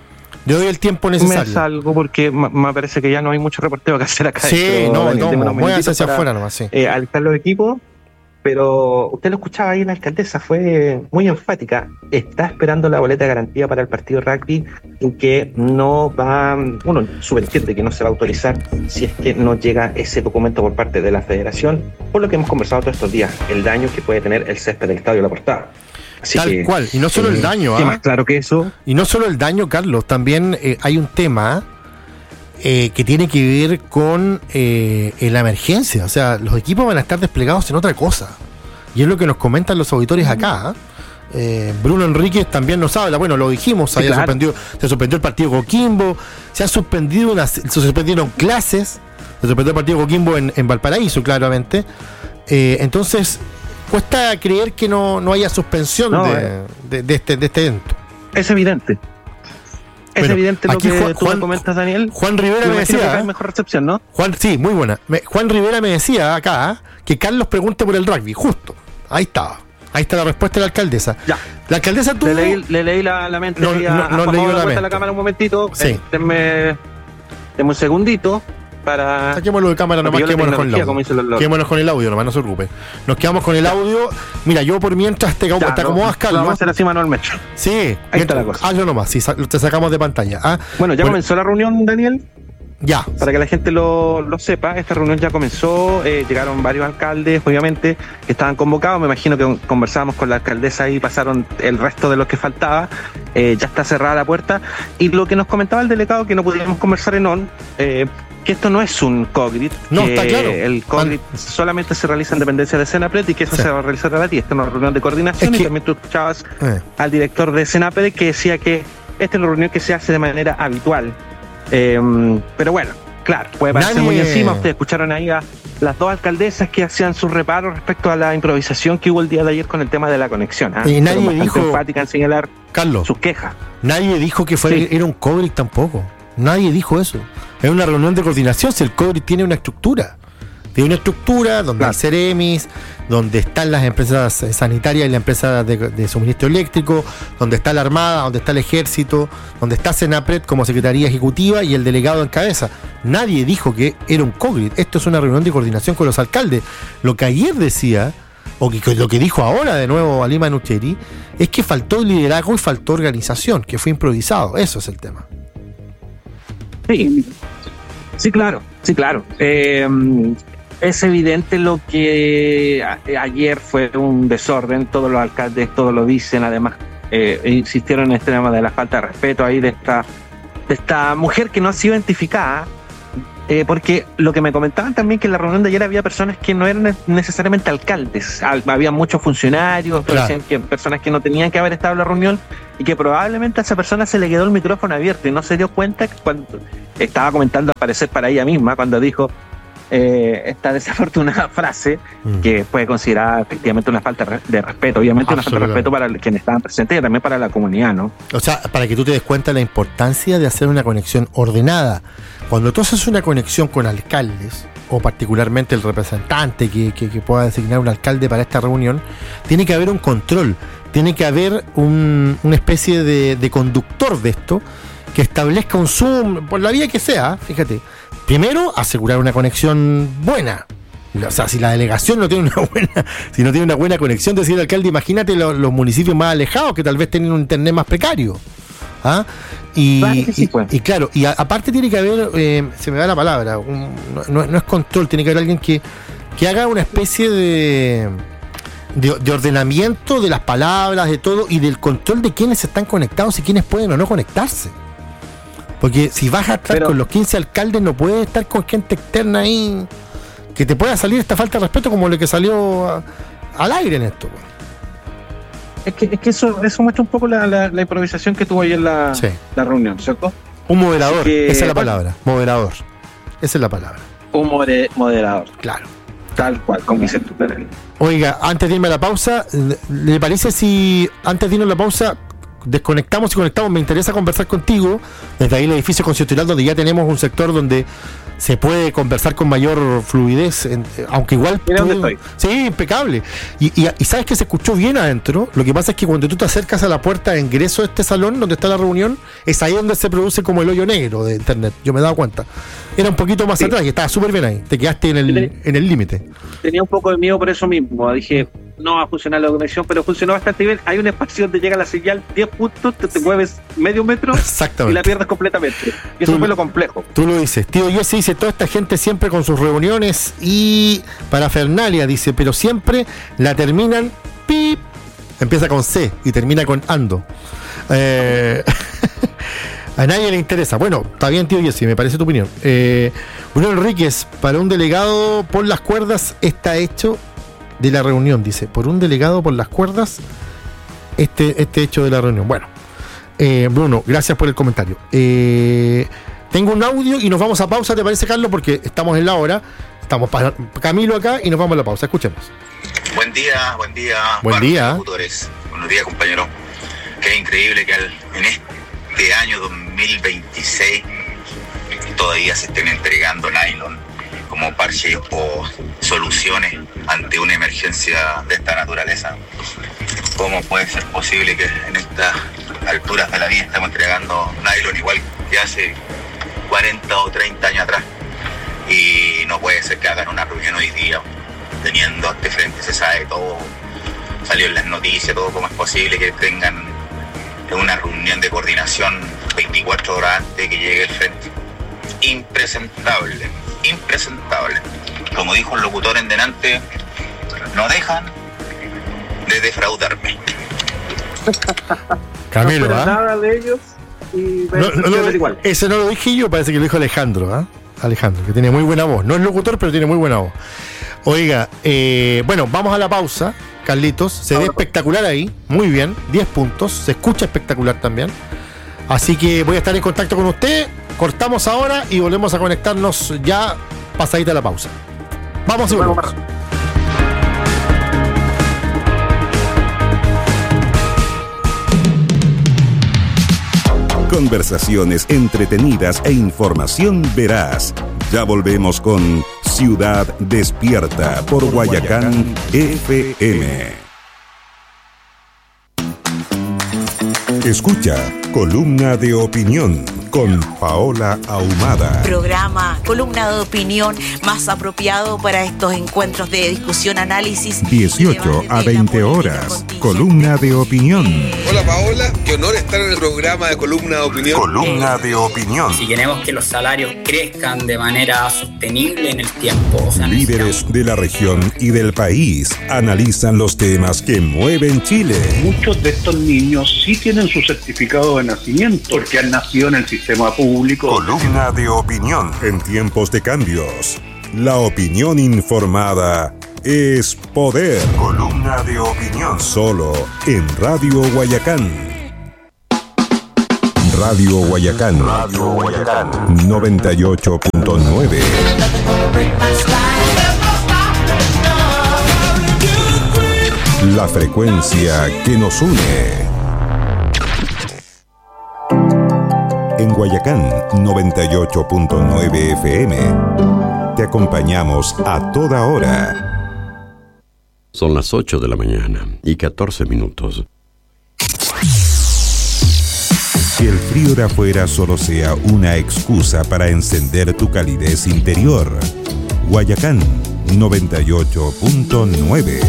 Le doy el tiempo necesario. Me salgo porque me, me parece que ya no hay mucho reporteo que hacer acá. Sí, Dentro, no, Daniel, no, deme unos muévase minutitos hacia para, afuera nomás, sí. Eh, alistar los equipos. Pero usted lo escuchaba ahí, la alcaldesa fue muy enfática. Está esperando la boleta de garantía para el partido de rugby, en que no va, uno subentiende que no se va a autorizar si es que no llega ese documento por parte de la Federación, por lo que hemos conversado todos estos días, el daño que puede tener el césped del estadio La Portada. Así Tal que, cual. Y no solo eh, el daño, ¿qué ¿ah? más claro que eso? Y no solo el daño, Carlos, también eh, hay un tema eh, que tiene que ver con eh, en la emergencia. O sea, los equipos van a estar desplegados en otra cosa. Y es lo que nos comentan los auditores acá. ¿eh? Eh, Bruno Enríquez también nos habla, bueno, lo dijimos, Sí, había claro. suspendido, se suspendió el partido Coquimbo, se ha suspendido unas, se suspendieron clases, se suspendió el partido Coquimbo en, en Valparaíso, claramente. Eh, entonces, cuesta creer que no, no haya suspensión No, de, eh. de, de este, de este evento. Es evidente. Es Bueno, evidente lo aquí que Juan- tú Juan- me comentas, Daniel. Juan Rivera Me me imagino que acá decía, hay mejor recepción, ¿no? Juan, sí, muy buena. Me- Juan Rivera me decía acá que Carlos pregunte por el rugby, justo. Ahí estaba. Ahí está la respuesta de la alcaldesa. Ya. La alcaldesa tuvo. Le leí, le leí la, la mente No, ahí a, no, a no Juan leí Pablo, la vuelta a mente. la cámara un momentito. Sí. Eh, denme, denme un segundito para... Saquémoslo de cámara nomás, Porque yo la quedémonos con el tecnología, como audio. dicen los locos. Quedémonos con el audio nomás, no se preocupe. Nos quedamos con el audio. Mira, yo por mientras te, Ya, te lo- acomodas, lo Vamos a Carlos. hacer así manualmente. Sí, Ahí mientras- está la cosa. Hazlo nomás, sí, sa- te sacamos de pantalla. Ah, Bueno, ya Bueno. comenzó la reunión, Daniel. ya. Para que la gente lo, lo sepa, esta reunión ya comenzó, eh, llegaron varios alcaldes, obviamente, que estaban convocados. Me imagino que conversábamos con la alcaldesa y pasaron el resto de los que faltaba. Eh, ya está cerrada la puerta. Y lo que nos comentaba el delegado, que no podíamos conversar en on, eh, que esto no es un COGRIT. No, que está claro. El COGRIT solamente se realiza en dependencia de Senapred y que eso Sí. se va a realizar a la tía. Esta es una reunión de coordinación Es que- y también tú escuchabas Eh. al director de Senapred que decía que esta es una reunión que se hace de manera habitual. Eh, pero bueno, claro, puede parecer Nadie- muy encima. Ustedes escucharon ahí a las dos alcaldesas que hacían sus reparos respecto a la improvisación que hubo el día de ayer con el tema de la conexión. ¿ah? Y nadie Fueron bastante dijo- enfáticas en señalar Carlos, sus quejas. nadie dijo que fue, Sí. era un COGRIT tampoco. Nadie dijo eso. Es una reunión de coordinación. Si el COGRIT tiene una estructura, tiene una estructura donde Claro. hay Ceremis, donde están las empresas eh, sanitarias y la empresa de, de suministro eléctrico, donde está la Armada, donde está el Ejército, donde está Senapred como Secretaría Ejecutiva y el delegado en cabeza. Nadie dijo que era un COGRIT. Esto es una reunión de coordinación con los alcaldes. Lo que ayer decía o que, que lo que dijo ahora de nuevo Halima Nucheri, es que faltó liderazgo y faltó organización, que fue improvisado. Eso es el tema. Sí, sí, claro, sí, claro. Eh, es evidente lo que a, ayer fue un desorden, todos los alcaldes, todos lo dicen, además eh, insistieron en este tema de la falta de respeto ahí de esta, de esta mujer que no ha sido identificada, eh, porque lo que me comentaban también que en la reunión de ayer había personas que no eran necesariamente alcaldes, había muchos funcionarios, Claro. decían que personas que no tenían que haber estado en la reunión y que probablemente a esa persona se le quedó el micrófono abierto y no se dio cuenta que cuando estaba comentando, al parecer para ella misma, cuando dijo eh, esta desafortunada frase, Mm. que puede considerar efectivamente una falta de respeto, obviamente una falta de respeto para quienes estaban presentes y también para la comunidad, ¿no? O sea, para que tú te des cuenta de la importancia de hacer una conexión ordenada. Cuando tú haces una conexión con alcaldes, o particularmente el representante que, que, que pueda designar un alcalde para esta reunión, tiene que haber un control, tiene que haber un, una especie de, de conductor de esto, que establezca un Zoom, por la vía que sea, fíjate. Primero, asegurar una conexión buena. O sea, si la delegación no tiene una buena, si no tiene una buena conexión, decir el alcalde, imagínate lo, los municipios más alejados que tal vez tienen un internet más precario. ¿Ah? Y, Claro que sí, y- pues. y claro, y a- aparte tiene que haber, eh, se me da la palabra, un- no, no- no es control, tiene que haber alguien que, que haga una especie de, de, de ordenamiento de las palabras, de todo, y del control de quiénes están conectados y quiénes pueden o no conectarse. Porque si vas a estar Pero- con los quince alcaldes, no puedes estar con gente externa ahí que te pueda salir esta falta de respeto como lo que salió a- al aire en esto. Es que, es que eso, eso muestra un poco la, la, la improvisación que tuvo ayer la, Sí. la reunión, ¿cierto? Un moderador, Así que, esa es la bueno. palabra, moderador. Esa es la palabra, Un more- moderador, claro. tal cual, como dice tu Perel. Oiga, antes de irme a la pausa, ¿le parece si antes de irnos a la pausa desconectamos y conectamos? Me interesa conversar contigo desde ahí el edificio constitucional, donde ya tenemos un sector donde se puede conversar con mayor fluidez, en- aunque igual... Mira dónde tú- estoy. Sí, impecable. Y, y, y sabes que se escuchó bien adentro. Lo que pasa es que cuando tú te acercas a la puerta de ingreso de este salón donde está la reunión, es ahí donde se produce como el hoyo negro de internet. Yo me he dado cuenta. Era un poquito más Sí. atrás y estaba súper bien ahí. Te quedaste en el en el límite. Tenía un poco de miedo por eso mismo. Dije, no va a funcionar la conexión, pero funcionó bastante bien. Hay un espacio donde llega la señal, diez puntos, te, te mueves medio metro y la Exactamente. pierdes completamente. Y eso Tú- fue lo complejo. Tú lo dices. Tío Jesse dice, toda esta gente siempre con sus reuniones y parafernalia, dice, pero siempre la terminan pip. Empieza con C y termina con ando. Eh, a nadie le interesa. Bueno, está bien, tío Jesse, me parece tu opinión. Eh, Bruno Enríquez, para un delegado por las cuerdas está hecho de la reunión, dice. Por un delegado por las cuerdas, este, este hecho de la reunión. Bueno, eh, Bruno, gracias por el comentario. Eh, tengo un audio y nos vamos a pausa, ¿te parece, Carlos? Porque estamos en la hora. Estamos para Camilo acá y nos vamos a la pausa. Escuchemos. Buen día, buen día. Buen Marcos, día. locutores. Buenos días, compañero. Qué increíble que al- en este año dos mil veintiséis todavía se estén entregando nylon como parches o soluciones ante una emergencia de esta naturaleza. ¿Cómo puede ser posible que en estas alturas de la vida estamos entregando nylon igual que hace cuarenta o treinta años atrás? Y no puede ser que hagan una reunión hoy día teniendo este frente, se sabe todo, salió en las noticias, todo. ¿Cómo es posible que tengan una reunión de coordinación veinticuatro horas antes de que llegue el frente? Impresentable, impresentable. Como dijo el locutor en delante, no dejan de defraudarme. Camilo, no ¿ah? espero nada de ellos y me No, no, no, funciona igual. ese no lo dije yo, parece que lo dijo Alejandro, ¿ah? Alejandro, que tiene muy buena voz. No es locutor, pero tiene muy buena voz. Oiga, eh, bueno, vamos a la pausa, Carlitos. Se ve espectacular ahí, muy bien, diez puntos. Se escucha espectacular también. Así que voy a estar en contacto con usted. Cortamos ahora y volvemos a conectarnos ya pasadita la pausa. Vamos y Vamos, volvemos. Conversaciones entretenidas e información veraz. Ya volvemos con Ciudad Despierta por Guayacán F M. Escucha Columna de Opinión con Paola Ahumada. Programa, columna de opinión más apropiado para estos encuentros de discusión, análisis. dieciocho a veinte horas, columna de opinión. Hola Paola, qué honor estar en el programa de columna de opinión. Columna de opinión. Si queremos que los salarios crezcan de manera sostenible en el tiempo. O sea, líderes de la región y del país analizan los temas que mueven Chile. Muchos de estos niños sí tienen su certificado de nacimiento porque han nacido en el sistema público. Columna de opinión. En tiempos de cambios, la opinión informada es poder. Columna de opinión. Solo en Radio Guayacán. Radio Guayacán. Radio Guayacán. noventa y ocho punto nueve. La frecuencia que nos une. En Guayacán, noventa y ocho punto nueve F M. Te acompañamos a toda hora. Son las ocho de la mañana y catorce minutos. Que el frío de afuera solo sea una excusa para encender tu calidez interior. Guayacán, noventa y ocho punto nueve.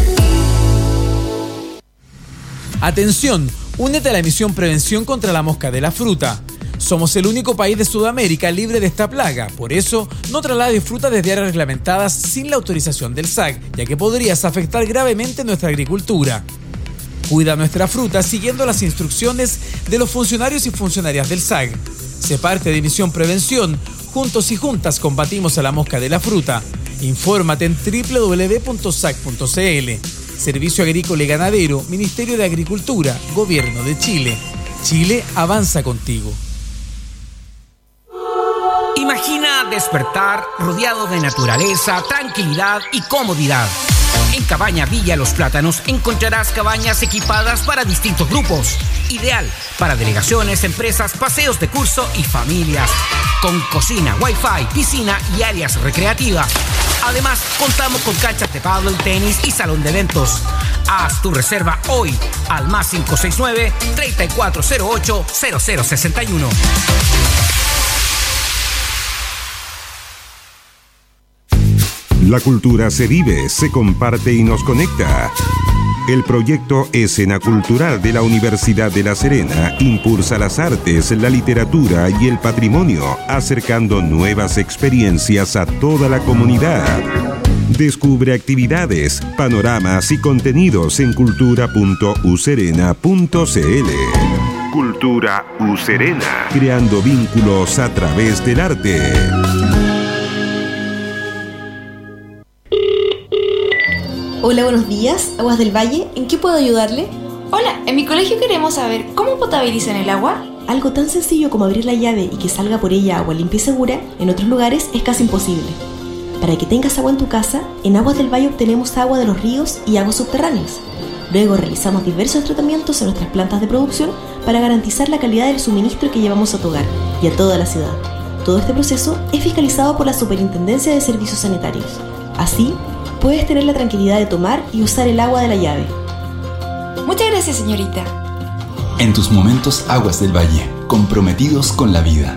Atención, únete a la misión Prevención contra la Mosca de la Fruta. Somos el único país de Sudamérica libre de esta plaga, por eso no traslades fruta desde áreas reglamentadas sin la autorización del S A C, ya que podrías afectar gravemente nuestra agricultura. Cuida nuestra fruta siguiendo las instrucciones de los funcionarios y funcionarias del S A C. Sé parte de Misión Prevención, juntos y juntas combatimos a la mosca de la fruta. Infórmate en doble u doble u doble u punto sac punto c l. Servicio Agrícola y Ganadero, Ministerio de Agricultura, Gobierno de Chile. Chile avanza contigo. Imagina despertar rodeado de naturaleza, tranquilidad y comodidad. En Cabaña Villa Los Plátanos encontrarás cabañas equipadas para distintos grupos. Ideal para delegaciones, empresas, paseos de curso y familias. Con cocina, wifi, piscina y áreas recreativas. Además, contamos con canchas de pádel, tenis y salón de eventos. Haz tu reserva hoy al más cinco seis nueve, tres cuatro cero ocho, cero cero seis uno. La cultura se vive, se comparte y nos conecta. El proyecto Escena Cultural de la Universidad de La Serena impulsa las artes, la literatura y el patrimonio, acercando nuevas experiencias a toda la comunidad. Descubre actividades, panoramas y contenidos en cultura punto u serena punto c l. Cultura U Serena, creando vínculos a través del arte. Hola, buenos días. Aguas del Valle, ¿en qué puedo ayudarle? Hola, en mi colegio queremos saber cómo potabilizan el agua. Algo tan sencillo como abrir la llave y que salga por ella agua limpia y segura, en otros lugares es casi imposible. Para que tengas agua en tu casa, en Aguas del Valle obtenemos agua de los ríos y aguas subterráneas. Luego realizamos diversos tratamientos en nuestras plantas de producción para garantizar la calidad del suministro que llevamos a tu hogar y a toda la ciudad. Todo este proceso es fiscalizado por la Superintendencia de Servicios Sanitarios. Así, puedes tener la tranquilidad de tomar y usar el agua de la llave. Muchas gracias, señorita. En tus momentos, Aguas del Valle, comprometidos con la vida.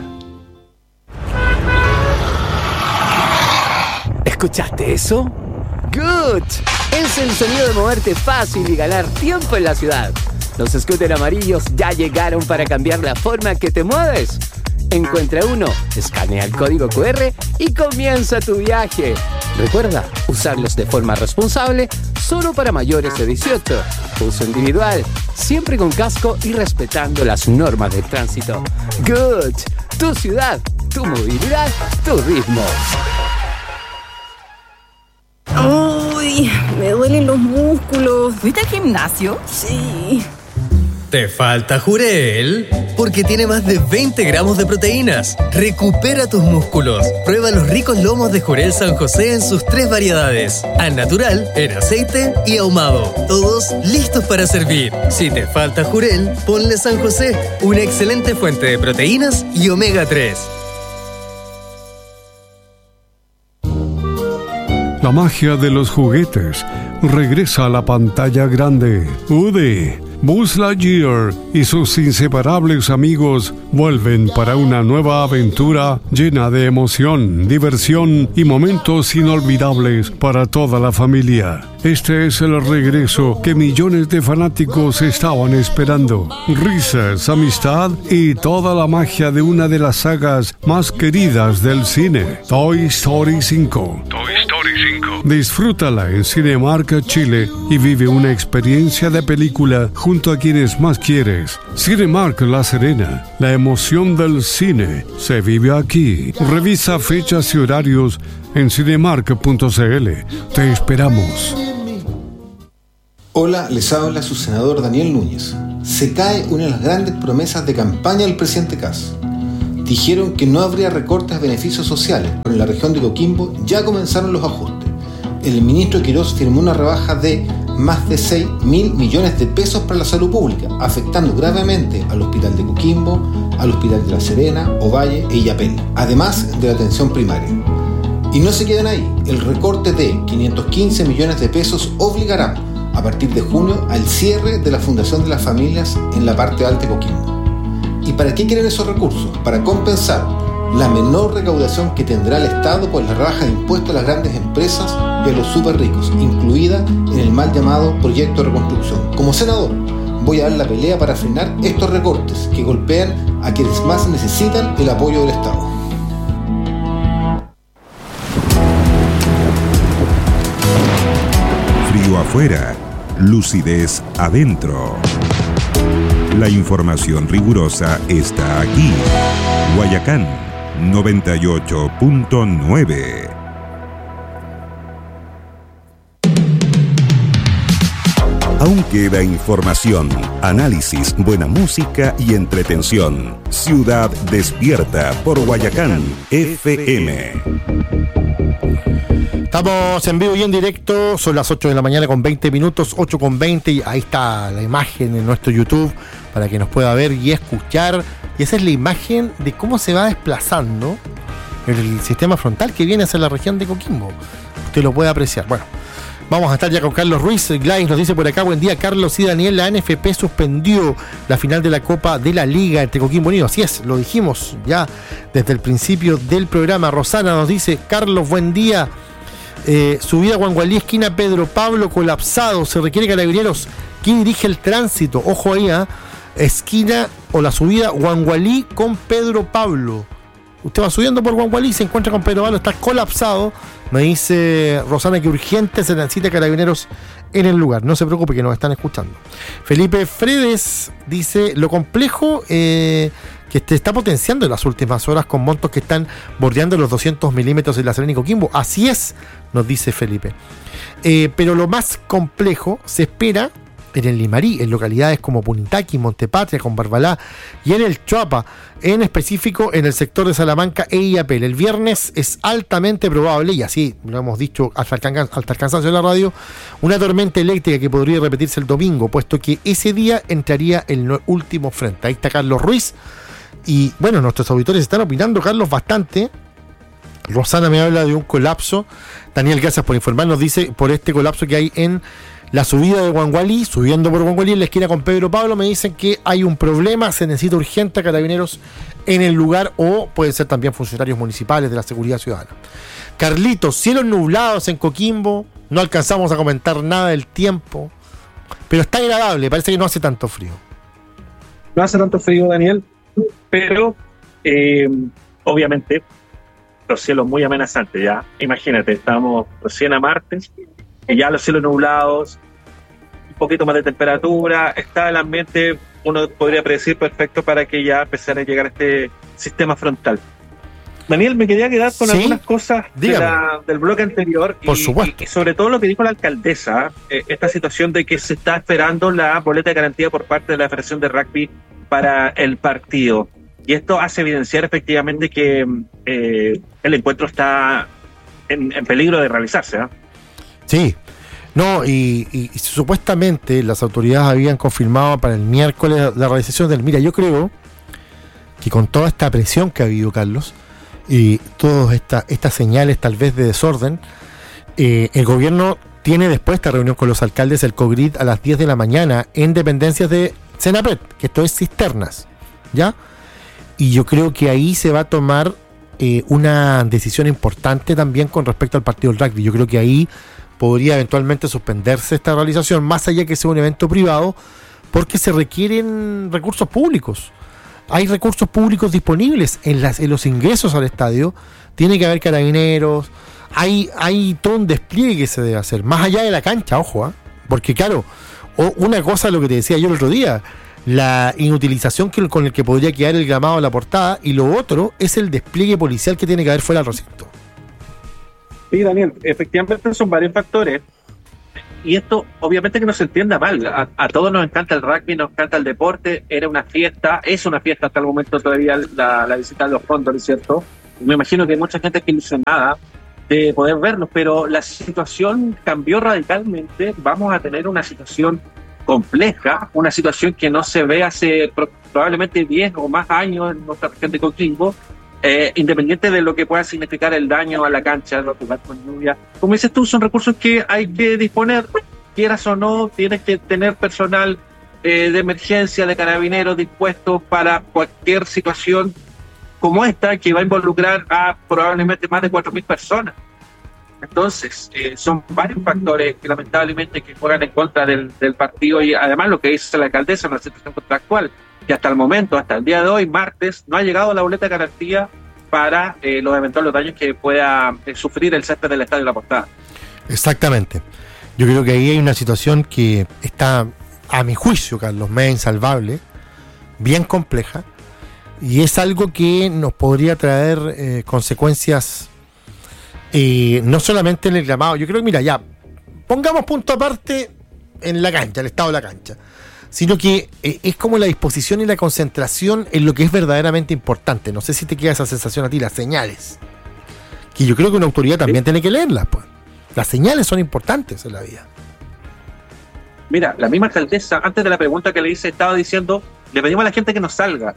¿Escuchaste eso? ¡Good! Es el sonido de moverte fácil y ganar tiempo en la ciudad. Los scooters amarillos ya llegaron para cambiar la forma que te mueves. Encuentra uno, escanea el código cu erre y comienza tu viaje. Recuerda, usarlos de forma responsable, solo para mayores de dieciocho. Uso individual, siempre con casco y respetando las normas de tránsito. Good. Tu ciudad, tu movilidad, tu ritmo. Uy, me duelen los músculos. ¿Fuiste al gimnasio? Sí. ¿Te falta Jurel? Porque tiene más de veinte gramos de proteínas. Recupera tus músculos. Prueba los ricos lomos de Jurel San José en sus tres variedades. Al natural, en aceite y ahumado. Todos listos para servir. Si te falta Jurel, ponle San José. Una excelente fuente de proteínas y omega tres. La magia de los juguetes regresa a la pantalla grande. Woody, Buzz Lightyear y sus inseparables amigos vuelven para una nueva aventura llena de emoción, diversión y momentos inolvidables para toda la familia. Este es el regreso que millones de fanáticos estaban esperando. Risas, amistad y toda la magia de una de las sagas más queridas del cine, Toy Story cinco. Toy Story cinco. Disfrútala en Cinemark Chile y vive una experiencia de película junto a quienes más quieres. Cinemark La Serena, la emoción del cine se vive aquí. Revisa fechas y horarios en cinemark punto c l. Te esperamos. Hola, les habla su senador Daniel Núñez. Se cae una de las grandes promesas de campaña del presidente Kast. Dijeron que no habría recortes de beneficios sociales, pero en la región de Coquimbo ya comenzaron los ajustes. El ministro Quirós firmó una rebaja de más de seis mil millones de pesos para la salud pública, afectando gravemente al Hospital de Coquimbo, al Hospital de La Serena, Ovalle e Illapel, además de la atención primaria. Y no se quedan ahí, el recorte de quinientos quince millones de pesos obligará a partir de junio al cierre de la Fundación de las Familias en la parte alta de Coquimbo. ¿Y para qué quieren esos recursos? Para compensar la menor recaudación que tendrá el Estado por la rebaja de impuestos a las grandes empresas y a los súper ricos, incluida en el mal llamado proyecto de reconstrucción. Como senador, voy a dar la pelea para frenar estos recortes que golpean a quienes más necesitan el apoyo del Estado. Frío afuera, lucidez adentro. La información rigurosa está aquí. Guayacán noventa y ocho punto nueve. Aún queda información, análisis, buena música y entretención. Ciudad Despierta por Guayacán F M. Estamos en vivo y en directo, son las ocho de la mañana con veinte minutos, ocho con veinte, y ahí está la imagen en nuestro YouTube para que nos pueda ver y escuchar. Y esa es la imagen de cómo se va desplazando el sistema frontal que viene hacia la región de Coquimbo. Usted lo puede apreciar. Bueno, vamos a estar ya con Carlos Ruiz. Gladys nos dice por acá: buen día, Carlos y Daniel. La N F P suspendió la final de la Copa de la Liga entre Coquimbo Unido. Así es, lo dijimos ya desde el principio del programa. Rosana nos dice: Carlos, buen día. Eh, subida Guangualí, esquina Pedro Pablo, colapsado. Se requiere carabineros. ¿Quién dirige el tránsito? Ojo ahí, ¿eh? Esquina o la subida Guangualí con Pedro Pablo. Usted va subiendo por Guangualí, se encuentra con Pedro Pablo, está colapsado. Me dice Rosana que urgente se necesita carabineros en el lugar. No se preocupe, que nos están escuchando. Felipe Fredes dice: lo complejo eh, que se está potenciando en las últimas horas con montos que están bordeando los doscientos milímetros en La Serena y Coquimbo. Así es, nos dice Felipe. Eh, pero lo más complejo se espera en el Limarí, en localidades como Punitaqui, Montepatria, con Barbalá y en el Chuapa, en específico en el sector de Salamanca e Illapel. El viernes es altamente probable, y así lo hemos dicho hasta el, can- hasta el cansancio de la radio, una tormenta eléctrica que podría repetirse el domingo, puesto que ese día entraría el no- último frente. Ahí está Carlos Ruiz, y bueno, nuestros auditores están opinando, Carlos, bastante. Rosana me habla de un colapso. Daniel, gracias por informarnos, dice por este colapso que hay en la subida de Guangualí, subiendo por Guangualí en la esquina con Pedro Pablo. Me dicen que hay un problema, se necesita urgente carabineros en el lugar, o pueden ser también funcionarios municipales de la seguridad ciudadana. Carlitos, cielos nublados en Coquimbo, no alcanzamos a comentar nada del tiempo, pero está agradable, parece que no hace tanto frío. No hace tanto frío, Daniel, pero eh, obviamente los cielos muy amenazantes ya. Imagínate, estamos recién a martes y ya los cielos nublados, un poquito más de temperatura, está el ambiente, uno podría predecir perfecto para que ya empezara a llegar este sistema frontal. Daniel, me quería quedar con ¿Sí? algunas cosas de la, del bloque anterior. Por y, supuesto. Y, y sobre todo lo que dijo la alcaldesa, eh, esta situación de que se está esperando la boleta de garantía por parte de la Federación de Rugby para el partido. Y esto hace evidenciar efectivamente que eh, el encuentro está en, en peligro de realizarse, ¿eh? Sí, no, y, y, y supuestamente las autoridades habían confirmado para el miércoles la realización del... Mira, yo creo que con toda esta presión que ha habido, Carlos, y todas esta, estas señales tal vez de desorden, eh, el gobierno tiene después esta reunión con los alcaldes, el COGRID, a las diez de la mañana en dependencias de Senapred, que esto es cisternas, ¿ya? y yo creo que ahí se va a tomar eh, una decisión importante también con respecto al partido del rugby. Yo creo que ahí podría eventualmente suspenderse esta realización, más allá que sea un evento privado, porque se requieren recursos públicos. Hay recursos públicos disponibles en, las, en los ingresos al estadio. Tiene que haber carabineros. Hay, hay todo un despliegue que se debe hacer, más allá de la cancha, ojo, ¿eh? Porque claro, o una cosa es lo que te decía yo el otro día, la inutilización que, con el que podría quedar el gramado de la portada, y lo otro es el despliegue policial que tiene que haber fuera del recinto. Sí, Daniel, efectivamente son varios factores. Y esto, obviamente que no se entienda mal. A, a todos nos encanta el rugby, nos encanta el deporte. Era una fiesta, es una fiesta hasta el momento todavía la, la visita de los fondos, ¿no es cierto? Me imagino que hay mucha gente que ilusionada de poder verlos, pero la situación cambió radicalmente. Vamos a tener una situación compleja, una situación que no se ve hace pro, probablemente diez o más años en nuestra región de Coquimbo. Eh, independiente de lo que pueda significar el daño a la cancha, los jugar con lluvia. Como dices tú, son recursos que hay que disponer, quieras o no, tienes que tener personal eh, de emergencia, de carabineros dispuestos para cualquier situación como esta, que va a involucrar a probablemente más de cuatro mil personas. Entonces, eh, son varios factores que lamentablemente que juegan en contra del, del partido, y además lo que dice la alcaldesa en la situación contractual, que hasta el momento, hasta el día de hoy, martes, no ha llegado la boleta de garantía para eh, los eventuales daños que pueda eh, sufrir el césped del Estadio de la Portada. Exactamente. Yo creo que ahí hay una situación que está, a mi juicio, Carlos, medio insalvable, bien compleja, y es algo que nos podría traer eh, consecuencias eh, no solamente en el gramado. Yo creo que, mira, ya, pongamos punto aparte en la cancha, el estado de la cancha, sino que eh, es como la disposición y la concentración en lo que es verdaderamente importante. No sé si te queda esa sensación a ti, las señales, que yo creo que una autoridad también ¿Sí? tiene que leerlas, pues. Las señales son importantes en la vida. Mira, la misma alcaldesa, antes de la pregunta que le hice, estaba diciendo, le pedimos a la gente que no salga.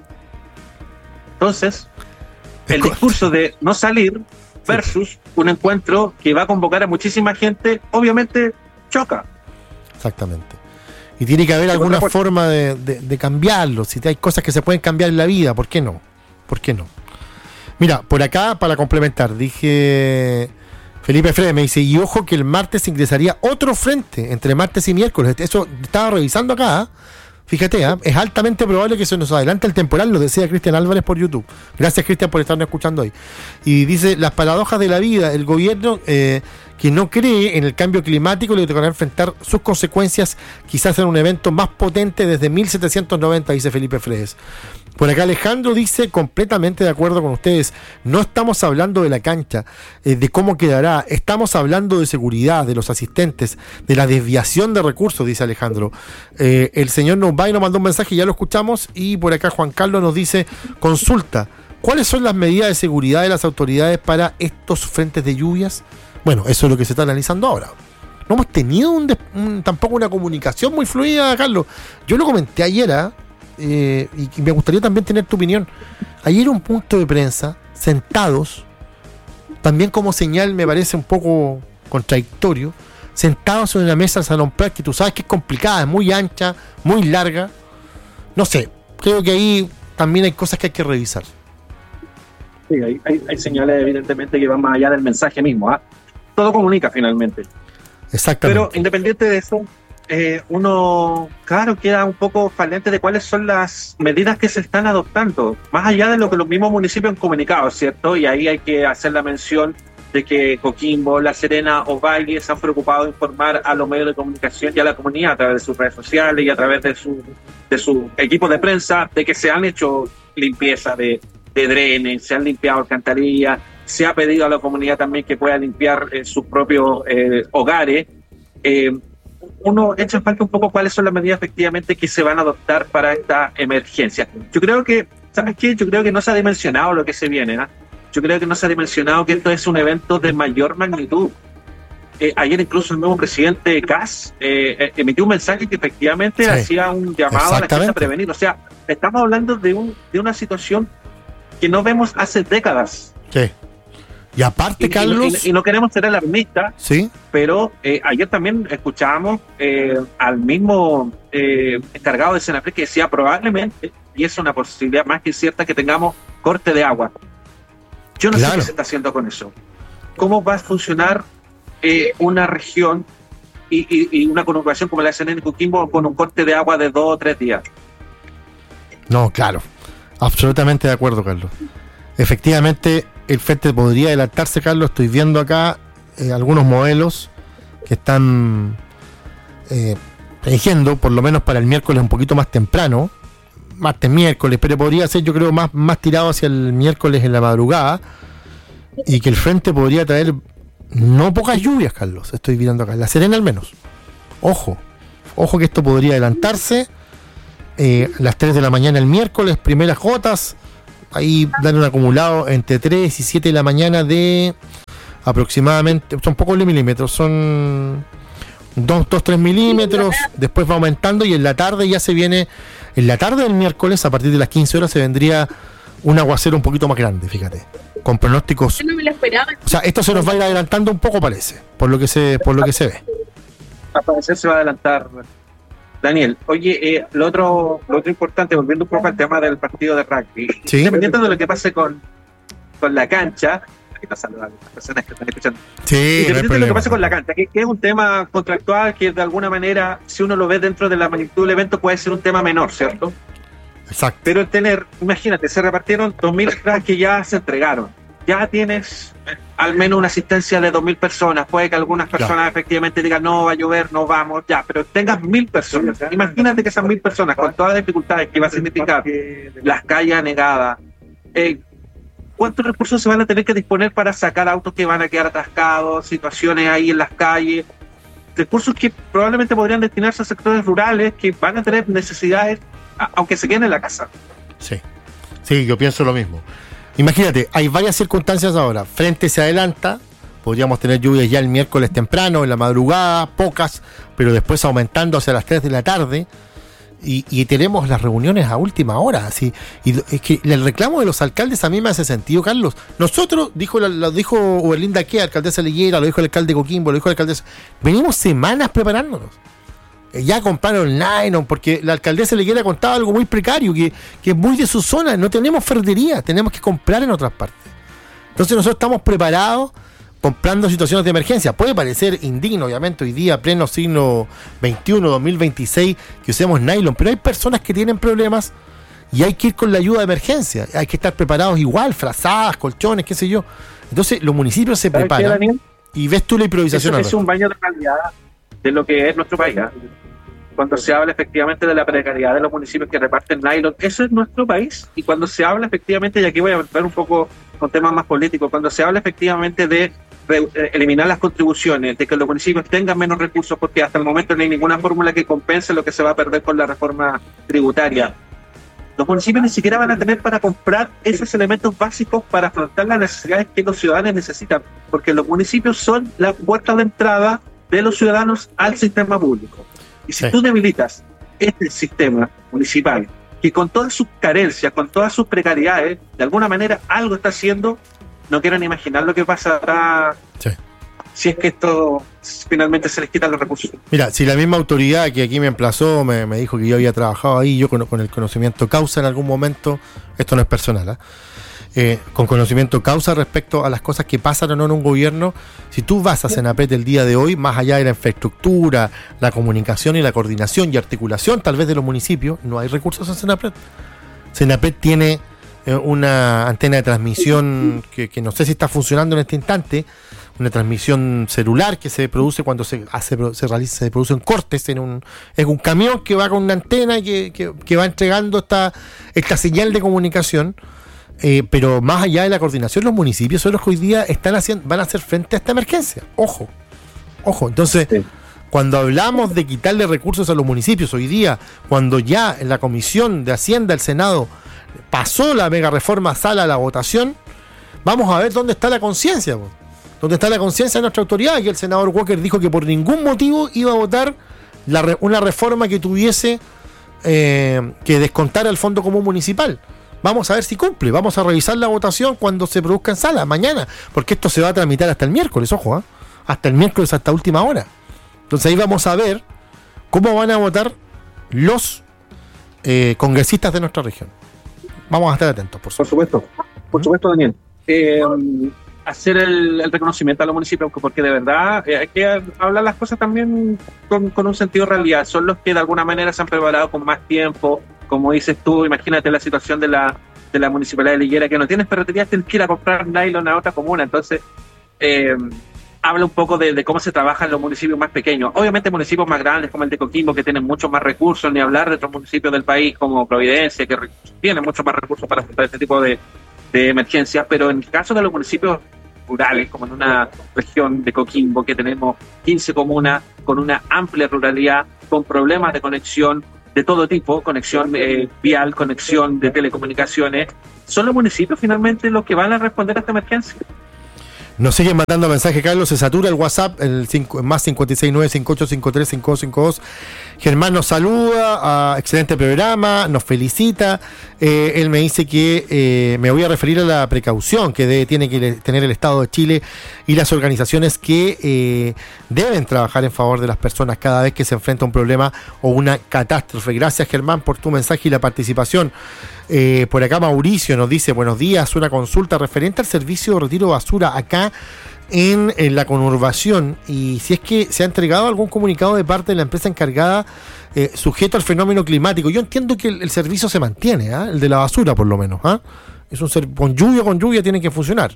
Entonces, el discurso de no salir versus sí. un encuentro que va a convocar a muchísima gente, obviamente choca. Exactamente. Y tiene que haber alguna forma de, de, de cambiarlo. Si hay cosas que se pueden cambiar en la vida, ¿por qué no? ¿Por qué no? Mira, por acá, para complementar, dije Felipe Freire, me dice, y ojo que el martes ingresaría otro frente, entre martes y miércoles. Eso estaba revisando acá, ¿eh? Fíjate, ¿eh? Es altamente probable que se nos adelante el temporal, lo decía Cristian Álvarez por YouTube. Gracias, Cristian, por estarnos escuchando hoy. Y dice, las paradojas de la vida, el gobierno eh, que no cree en el cambio climático le tocará enfrentar sus consecuencias quizás en un evento más potente desde mil setecientos noventa, dice Felipe Fredes. Por acá Alejandro dice, completamente de acuerdo con ustedes, no estamos hablando de la cancha, eh, de cómo quedará, estamos hablando de seguridad, de los asistentes, de la desviación de recursos, dice Alejandro. Eh, el señor Numbay nos mandó un mensaje, ya lo escuchamos, y por acá Juan Carlos nos dice, consulta, ¿cuáles son las medidas de seguridad de las autoridades para estos frentes de lluvias? Bueno, eso es lo que se está analizando ahora. No hemos tenido un des- un, tampoco una comunicación muy fluida, Carlos. Yo lo comenté ayer, ¿eh? Eh, y me gustaría también tener tu opinión. Ayer un punto de prensa, sentados, también como señal me parece un poco contradictorio, sentados en una mesa del Salón Prat, que tú sabes que es complicada, es muy ancha, muy larga. No sé, creo que ahí también hay cosas que hay que revisar. Sí, hay, hay, hay señales evidentemente que van más allá del mensaje mismo, ¿eh? Todo comunica finalmente. Exactamente. Pero independiente de eso, eh, uno, claro, queda un poco falente de cuáles son las medidas que se están adoptando, más allá de lo que los mismos municipios han comunicado, ¿cierto? Y ahí hay que hacer la mención de que Coquimbo, La Serena o Valle se han preocupado de informar a los medios de comunicación y a la comunidad a través de sus redes sociales y a través de su, de su equipo de prensa, de que se han hecho limpieza de, de drenes, se han limpiado alcantarillas, se ha pedido a la comunidad también que pueda limpiar eh, sus propios eh, hogares. Eh, uno echa en falta un poco cuáles son las medidas efectivamente que se van a adoptar para esta emergencia. Yo creo que, ¿sabes qué? Yo creo que no se ha dimensionado lo que se viene, ¿eh? Yo creo que no se ha dimensionado que esto es un evento de mayor magnitud. Eh, ayer incluso el nuevo presidente Kass eh, emitió un mensaje que efectivamente sí. hacía un llamado a la gente a prevenir. O sea, estamos hablando de, un, de una situación que no vemos hace décadas. Sí. Y aparte, y, Carlos... Y, y, y no queremos ser alarmistas, ¿sí? Pero eh, ayer también escuchábamos eh, al mismo eh, encargado de Senapred que decía probablemente y es una posibilidad más que cierta que tengamos corte de agua. Yo no claro. sé qué se está haciendo con eso. ¿Cómo va a funcionar eh, una región y, y, y una conurbación como la S N en Coquimbo con un corte de agua de dos o tres días? No, claro. Absolutamente de acuerdo, Carlos. Efectivamente, el frente podría adelantarse, Carlos. Estoy viendo acá eh, algunos modelos que están eh, eligiendo, por lo menos para el miércoles un poquito más temprano, martes, miércoles, pero podría ser, yo creo, más, más tirado hacia el miércoles en la madrugada, y que el frente podría traer no pocas lluvias, Carlos. Estoy viendo acá, en La Serena al menos. Ojo, ojo que esto podría adelantarse. Eh, las tres de la mañana el miércoles, primeras gotas. Ahí dan un acumulado entre tres y siete de la mañana de aproximadamente, son pocos milímetros, son dos, tres milímetros, después va aumentando y en la tarde ya se viene, en la tarde del miércoles, a partir de las quince horas, se vendría un aguacero un poquito más grande, fíjate, con pronósticos. No me lo esperaba. O sea, esto se nos va a ir adelantando un poco, parece, por lo que se, por lo que se ve. Al parecer se va a adelantar. Daniel, oye, eh, lo otro lo otro importante, volviendo un poco al tema del partido de rugby, ¿sí? Independiente de lo que pase con, con la cancha, aquí nos saludan las personas que están escuchando, sí, independiente no de lo que pase con la cancha, que, que es un tema contractual que de alguna manera, si uno lo ve dentro de la magnitud del evento, puede ser un tema menor, ¿cierto? Exacto. Pero el tener, imagínate, se repartieron dos mil entradas que ya se entregaron, ya tienes al menos una asistencia de dos mil personas. Puede que algunas personas claro. efectivamente digan no va a llover, no vamos, ya, pero tengas mil personas. Imagínate que esas mil personas, con todas las dificultades que va a significar las calles anegadas, eh, ¿cuántos recursos se van a tener que disponer para sacar autos que van a quedar atascados, situaciones ahí en las calles? Recursos que probablemente podrían destinarse a sectores rurales que van a tener necesidades, aunque se queden en la casa. Sí, sí, yo pienso lo mismo. Imagínate, hay varias circunstancias ahora. Frente se adelanta, podríamos tener lluvias ya el miércoles temprano, en la madrugada, pocas, pero después aumentando hacia las tres de la tarde. Y, y tenemos las reuniones a última hora. Así, y es que el reclamo de los alcaldes a mí me hace sentido, Carlos. Nosotros, dijo la, lo dijo Oberlinda Quea, alcaldesa Liguera, lo dijo el alcalde Coquimbo, lo dijo el alcaldesa. Venimos semanas preparándonos. Ya compraron nylon, porque la alcaldesa Liguera contaba algo muy precario, que, que es muy de su zona. No tenemos ferretería, tenemos que comprar en otras partes. Entonces nosotros estamos preparados comprando situaciones de emergencia. Puede parecer indigno, obviamente, hoy día, pleno siglo veintiuno, dos mil veintiséis, que usemos nylon, pero hay personas que tienen problemas y hay que ir con la ayuda de emergencia. Hay que estar preparados igual, frazadas, colchones, qué sé yo. Entonces los municipios se preparan y ves tú la improvisación. Eso es un baño de realidad de lo que es nuestro país, ¿eh? Cuando se habla efectivamente de la precariedad de los municipios que reparten nylon, eso es nuestro país. Y cuando se habla efectivamente, y aquí voy a entrar un poco con temas más políticos, cuando se habla efectivamente de re, eh, eliminar las contribuciones, de que los municipios tengan menos recursos, porque hasta el momento no hay ninguna fórmula que compense lo que se va a perder con la reforma tributaria, los municipios ni siquiera van a tener para comprar esos elementos básicos para afrontar las necesidades que los ciudadanos necesitan, porque los municipios son la puerta de entrada de los ciudadanos al sistema público. Y si sí. tú debilitas este sistema municipal, que con todas sus carencias, con todas sus precariedades, de alguna manera algo está haciendo, no quiero ni imaginar lo que pasará sí. si es que esto finalmente se les quitan los recursos. Mira, si la misma autoridad que aquí me emplazó me, me dijo que yo había trabajado ahí, yo con, con el conocimiento causa en algún momento, esto no es personal, ¿eh? Eh, con conocimiento causa respecto a las cosas que pasan o no en un gobierno, si tú vas a Senapred el día de hoy, más allá de la infraestructura, la comunicación y la coordinación y articulación tal vez de los municipios, no hay recursos en Senapred. Senapred tiene eh, una antena de transmisión que, que no sé si está funcionando en este instante, una transmisión celular que se produce cuando se hace se realiza se producen cortes en un es un camión que va con una antena que, que, que va entregando esta esta señal de comunicación. Eh, pero más allá de la coordinación, los municipios son los que hoy día están haciendo, van a hacer frente a esta emergencia. Ojo, ojo. Entonces, sí. cuando hablamos de quitarle recursos a los municipios hoy día, cuando ya en la Comisión de Hacienda del Senado pasó la mega reforma, sala a la votación, vamos a ver dónde está la conciencia. ¿Dónde está la conciencia de nuestra autoridad? Y el senador Walker dijo que por ningún motivo iba a votar la re, una reforma que tuviese eh, que descontar al Fondo Común Municipal. Vamos a ver si cumple, vamos a revisar la votación cuando se produzca en sala, mañana, porque esto se va a tramitar hasta el miércoles, ojo, ¿eh? hasta el miércoles, hasta última hora. Entonces ahí vamos a ver cómo van a votar los eh, congresistas de nuestra región. Vamos a estar atentos, por supuesto. Por supuesto, por supuesto, Daniel. Eh, hacer el, el reconocimiento a los municipios, porque de verdad eh, hay que hablar las cosas también con, con un sentido de realidad. Son los que de alguna manera se han preparado con más tiempo. Como dices tú, imagínate la situación de la, de la municipalidad de Liguera, que no tienes ferreterías, tienes que ir a comprar nylon a otra comuna. Entonces, eh, habla un poco de, de cómo se trabaja en los municipios más pequeños. Obviamente municipios más grandes como el de Coquimbo, que tienen muchos más recursos, ni hablar de otros municipios del país como Providencia, que re- tienen muchos más recursos para afrontar este tipo de, de emergencias, pero en el caso de los municipios rurales, como en una región de Coquimbo, que tenemos quince comunas con una amplia ruralidad, con problemas de conexión de todo tipo, conexión eh, vial, conexión de telecomunicaciones, son los municipios finalmente los que van a responder a esta emergencia. Nos siguen mandando mensajes, Carlos, se satura el WhatsApp, el cinco, más cinco seis nueve cinco ocho cinco tres cinco dos cinco dos. Germán nos saluda, uh, excelente programa, nos felicita. Eh, él me dice que eh, me voy a referir a la precaución que debe, tiene que tener el Estado de Chile y las organizaciones que eh, deben trabajar en favor de las personas cada vez que se enfrenta un problema o una catástrofe. Gracias, Germán, por tu mensaje y la participación. Eh, por acá Mauricio nos dice: buenos días, una consulta referente al servicio de retiro de basura acá en, en la conurbación, y si es que se ha entregado algún comunicado de parte de la empresa encargada eh, sujeto al fenómeno climático. Yo entiendo que el, el servicio se mantiene, ¿eh? El de la basura por lo menos, ¿eh? Es un ser, con lluvia con lluvia tiene que funcionar.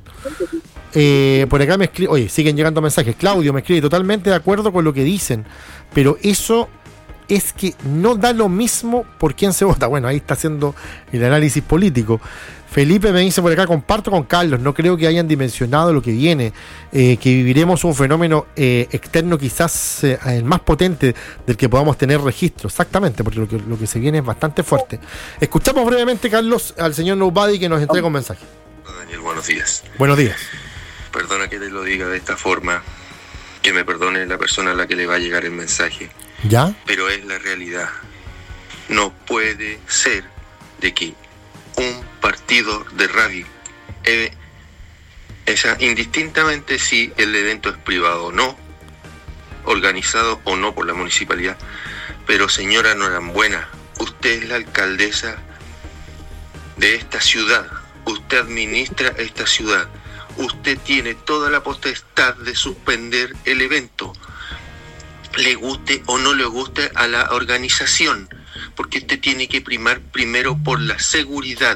Eh, por acá me escribe, oye, siguen llegando mensajes. Claudio me escribe: totalmente de acuerdo con lo que dicen, pero eso es que no da lo mismo por quién se vota. Bueno, ahí está haciendo el análisis político. Felipe me dice por acá: comparto con Carlos, no creo que hayan dimensionado lo que viene, eh, que viviremos un fenómeno eh, externo quizás eh, el más potente del que podamos tener registro. Exactamente, porque lo que, lo que se viene es bastante fuerte. Escuchamos brevemente, Carlos, al señor Nobody, que nos entrega un mensaje. Daniel, buenos días. Buenos días. Perdona que te lo diga de esta forma, que me perdone la persona a la que le va a llegar el mensaje. ¿Ya? Pero es la realidad. No puede ser de que un partido de radio, eh, esa, indistintamente si el evento es privado o no, organizado o no por la municipalidad, pero señora Norambuena, usted es la alcaldesa de esta ciudad, usted administra esta ciudad, usted tiene toda la potestad de suspender el evento, le guste o no le guste a la organización, porque usted tiene que primar primero por la seguridad,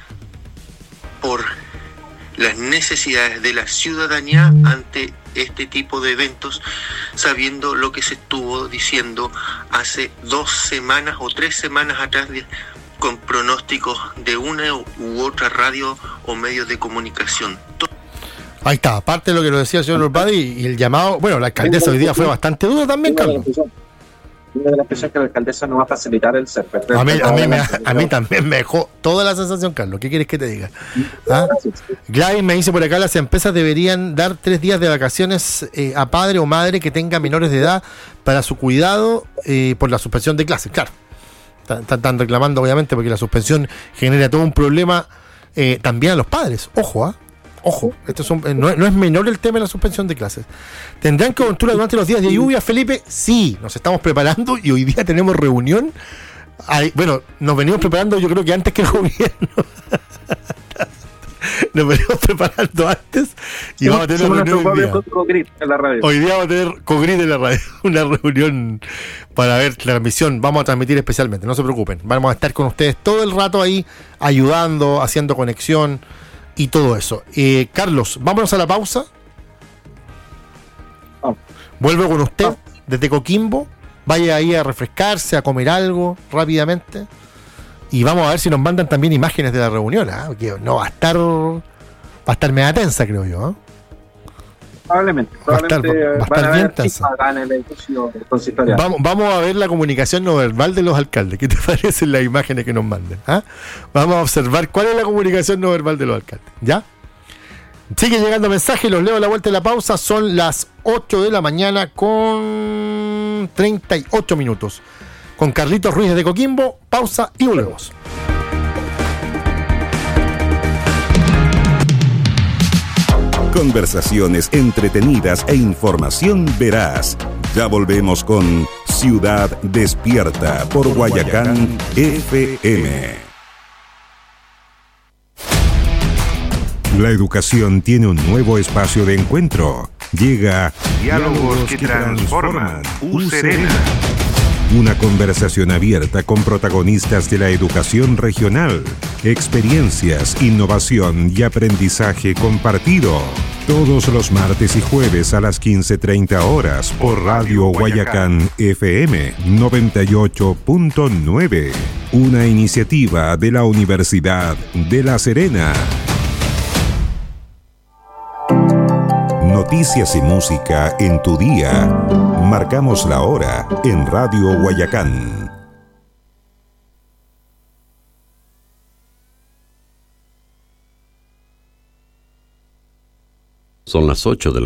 por las necesidades de la ciudadanía ante este tipo de eventos, sabiendo lo que se estuvo diciendo hace dos semanas o tres semanas atrás de, con pronósticos de una u otra radio o medios de comunicación. Ahí está, aparte de lo que lo decía el señor Urbadi y el llamado, bueno, la alcaldesa hoy día fue bastante dura también, Carlos. Una de las cosas que la alcaldesa nos va a facilitar el ser. A mí, a, mí me, a mí también me dejó toda la sensación, Carlos. ¿Qué quieres que te diga? ¿Ah? Gladys me dice por acá: las empresas deberían dar tres días de vacaciones eh, a padre o madre que tenga menores de edad para su cuidado eh, por la suspensión de clases. Claro, están reclamando obviamente porque la suspensión genera todo un problema eh, también a los padres. Ojo, ¿ah? ¿eh? Ojo, esto es un, no, no es menor el tema de la suspensión de clases. ¿Tendrán cobertura durante los días de lluvia, Felipe? Sí, nos estamos preparando y hoy día tenemos reunión. Ay, bueno, nos venimos preparando yo creo que antes que el gobierno. Nos venimos preparando antes y vamos a tener una reunión hoy día. Cogrit en la radio. Hoy día vamos a tener Cogrit en la radio, una reunión para ver la transmisión. Vamos a transmitir especialmente, no se preocupen. Vamos a estar con ustedes todo el rato ahí, ayudando, haciendo conexión y todo eso. Eh, Carlos, vámonos a la pausa. Oh. Vuelvo con usted oh. desde Coquimbo. Vaya ahí a refrescarse, a comer algo rápidamente. Y vamos a ver si nos mandan también imágenes de la reunión, ¿eh? Porque no va a estar. Va a estar media tensa, creo yo, ¿eh? Probablemente, Va probablemente a estar, va, va a estar bien tensa. Vamos, vamos a ver la comunicación no verbal de los alcaldes. ¿Qué te parecen las imágenes que nos manden? ¿Ah? Vamos a observar cuál es la comunicación no verbal de los alcaldes. ¿Ya? Sigue llegando mensajes, los leo a la vuelta de la pausa. Son las ocho de la mañana con treinta y ocho minutos. Con Carlitos Ruiz de Coquimbo, pausa y volvemos. Conversaciones entretenidas e información veraz. Ya volvemos con Ciudad Despierta por Guayacán F M. La educación tiene un nuevo espacio de encuentro. Llega Diálogos que Transforman, U Serena. Una conversación abierta con protagonistas de la educación regional, experiencias, innovación y aprendizaje compartido. Todos los martes y jueves a las quince treinta horas por Radio Guayacán F M noventa y ocho punto nueve. Una iniciativa de la Universidad de La Serena. Noticias y música en tu día. Marcamos la hora en Radio Guayacán. Son las ocho de la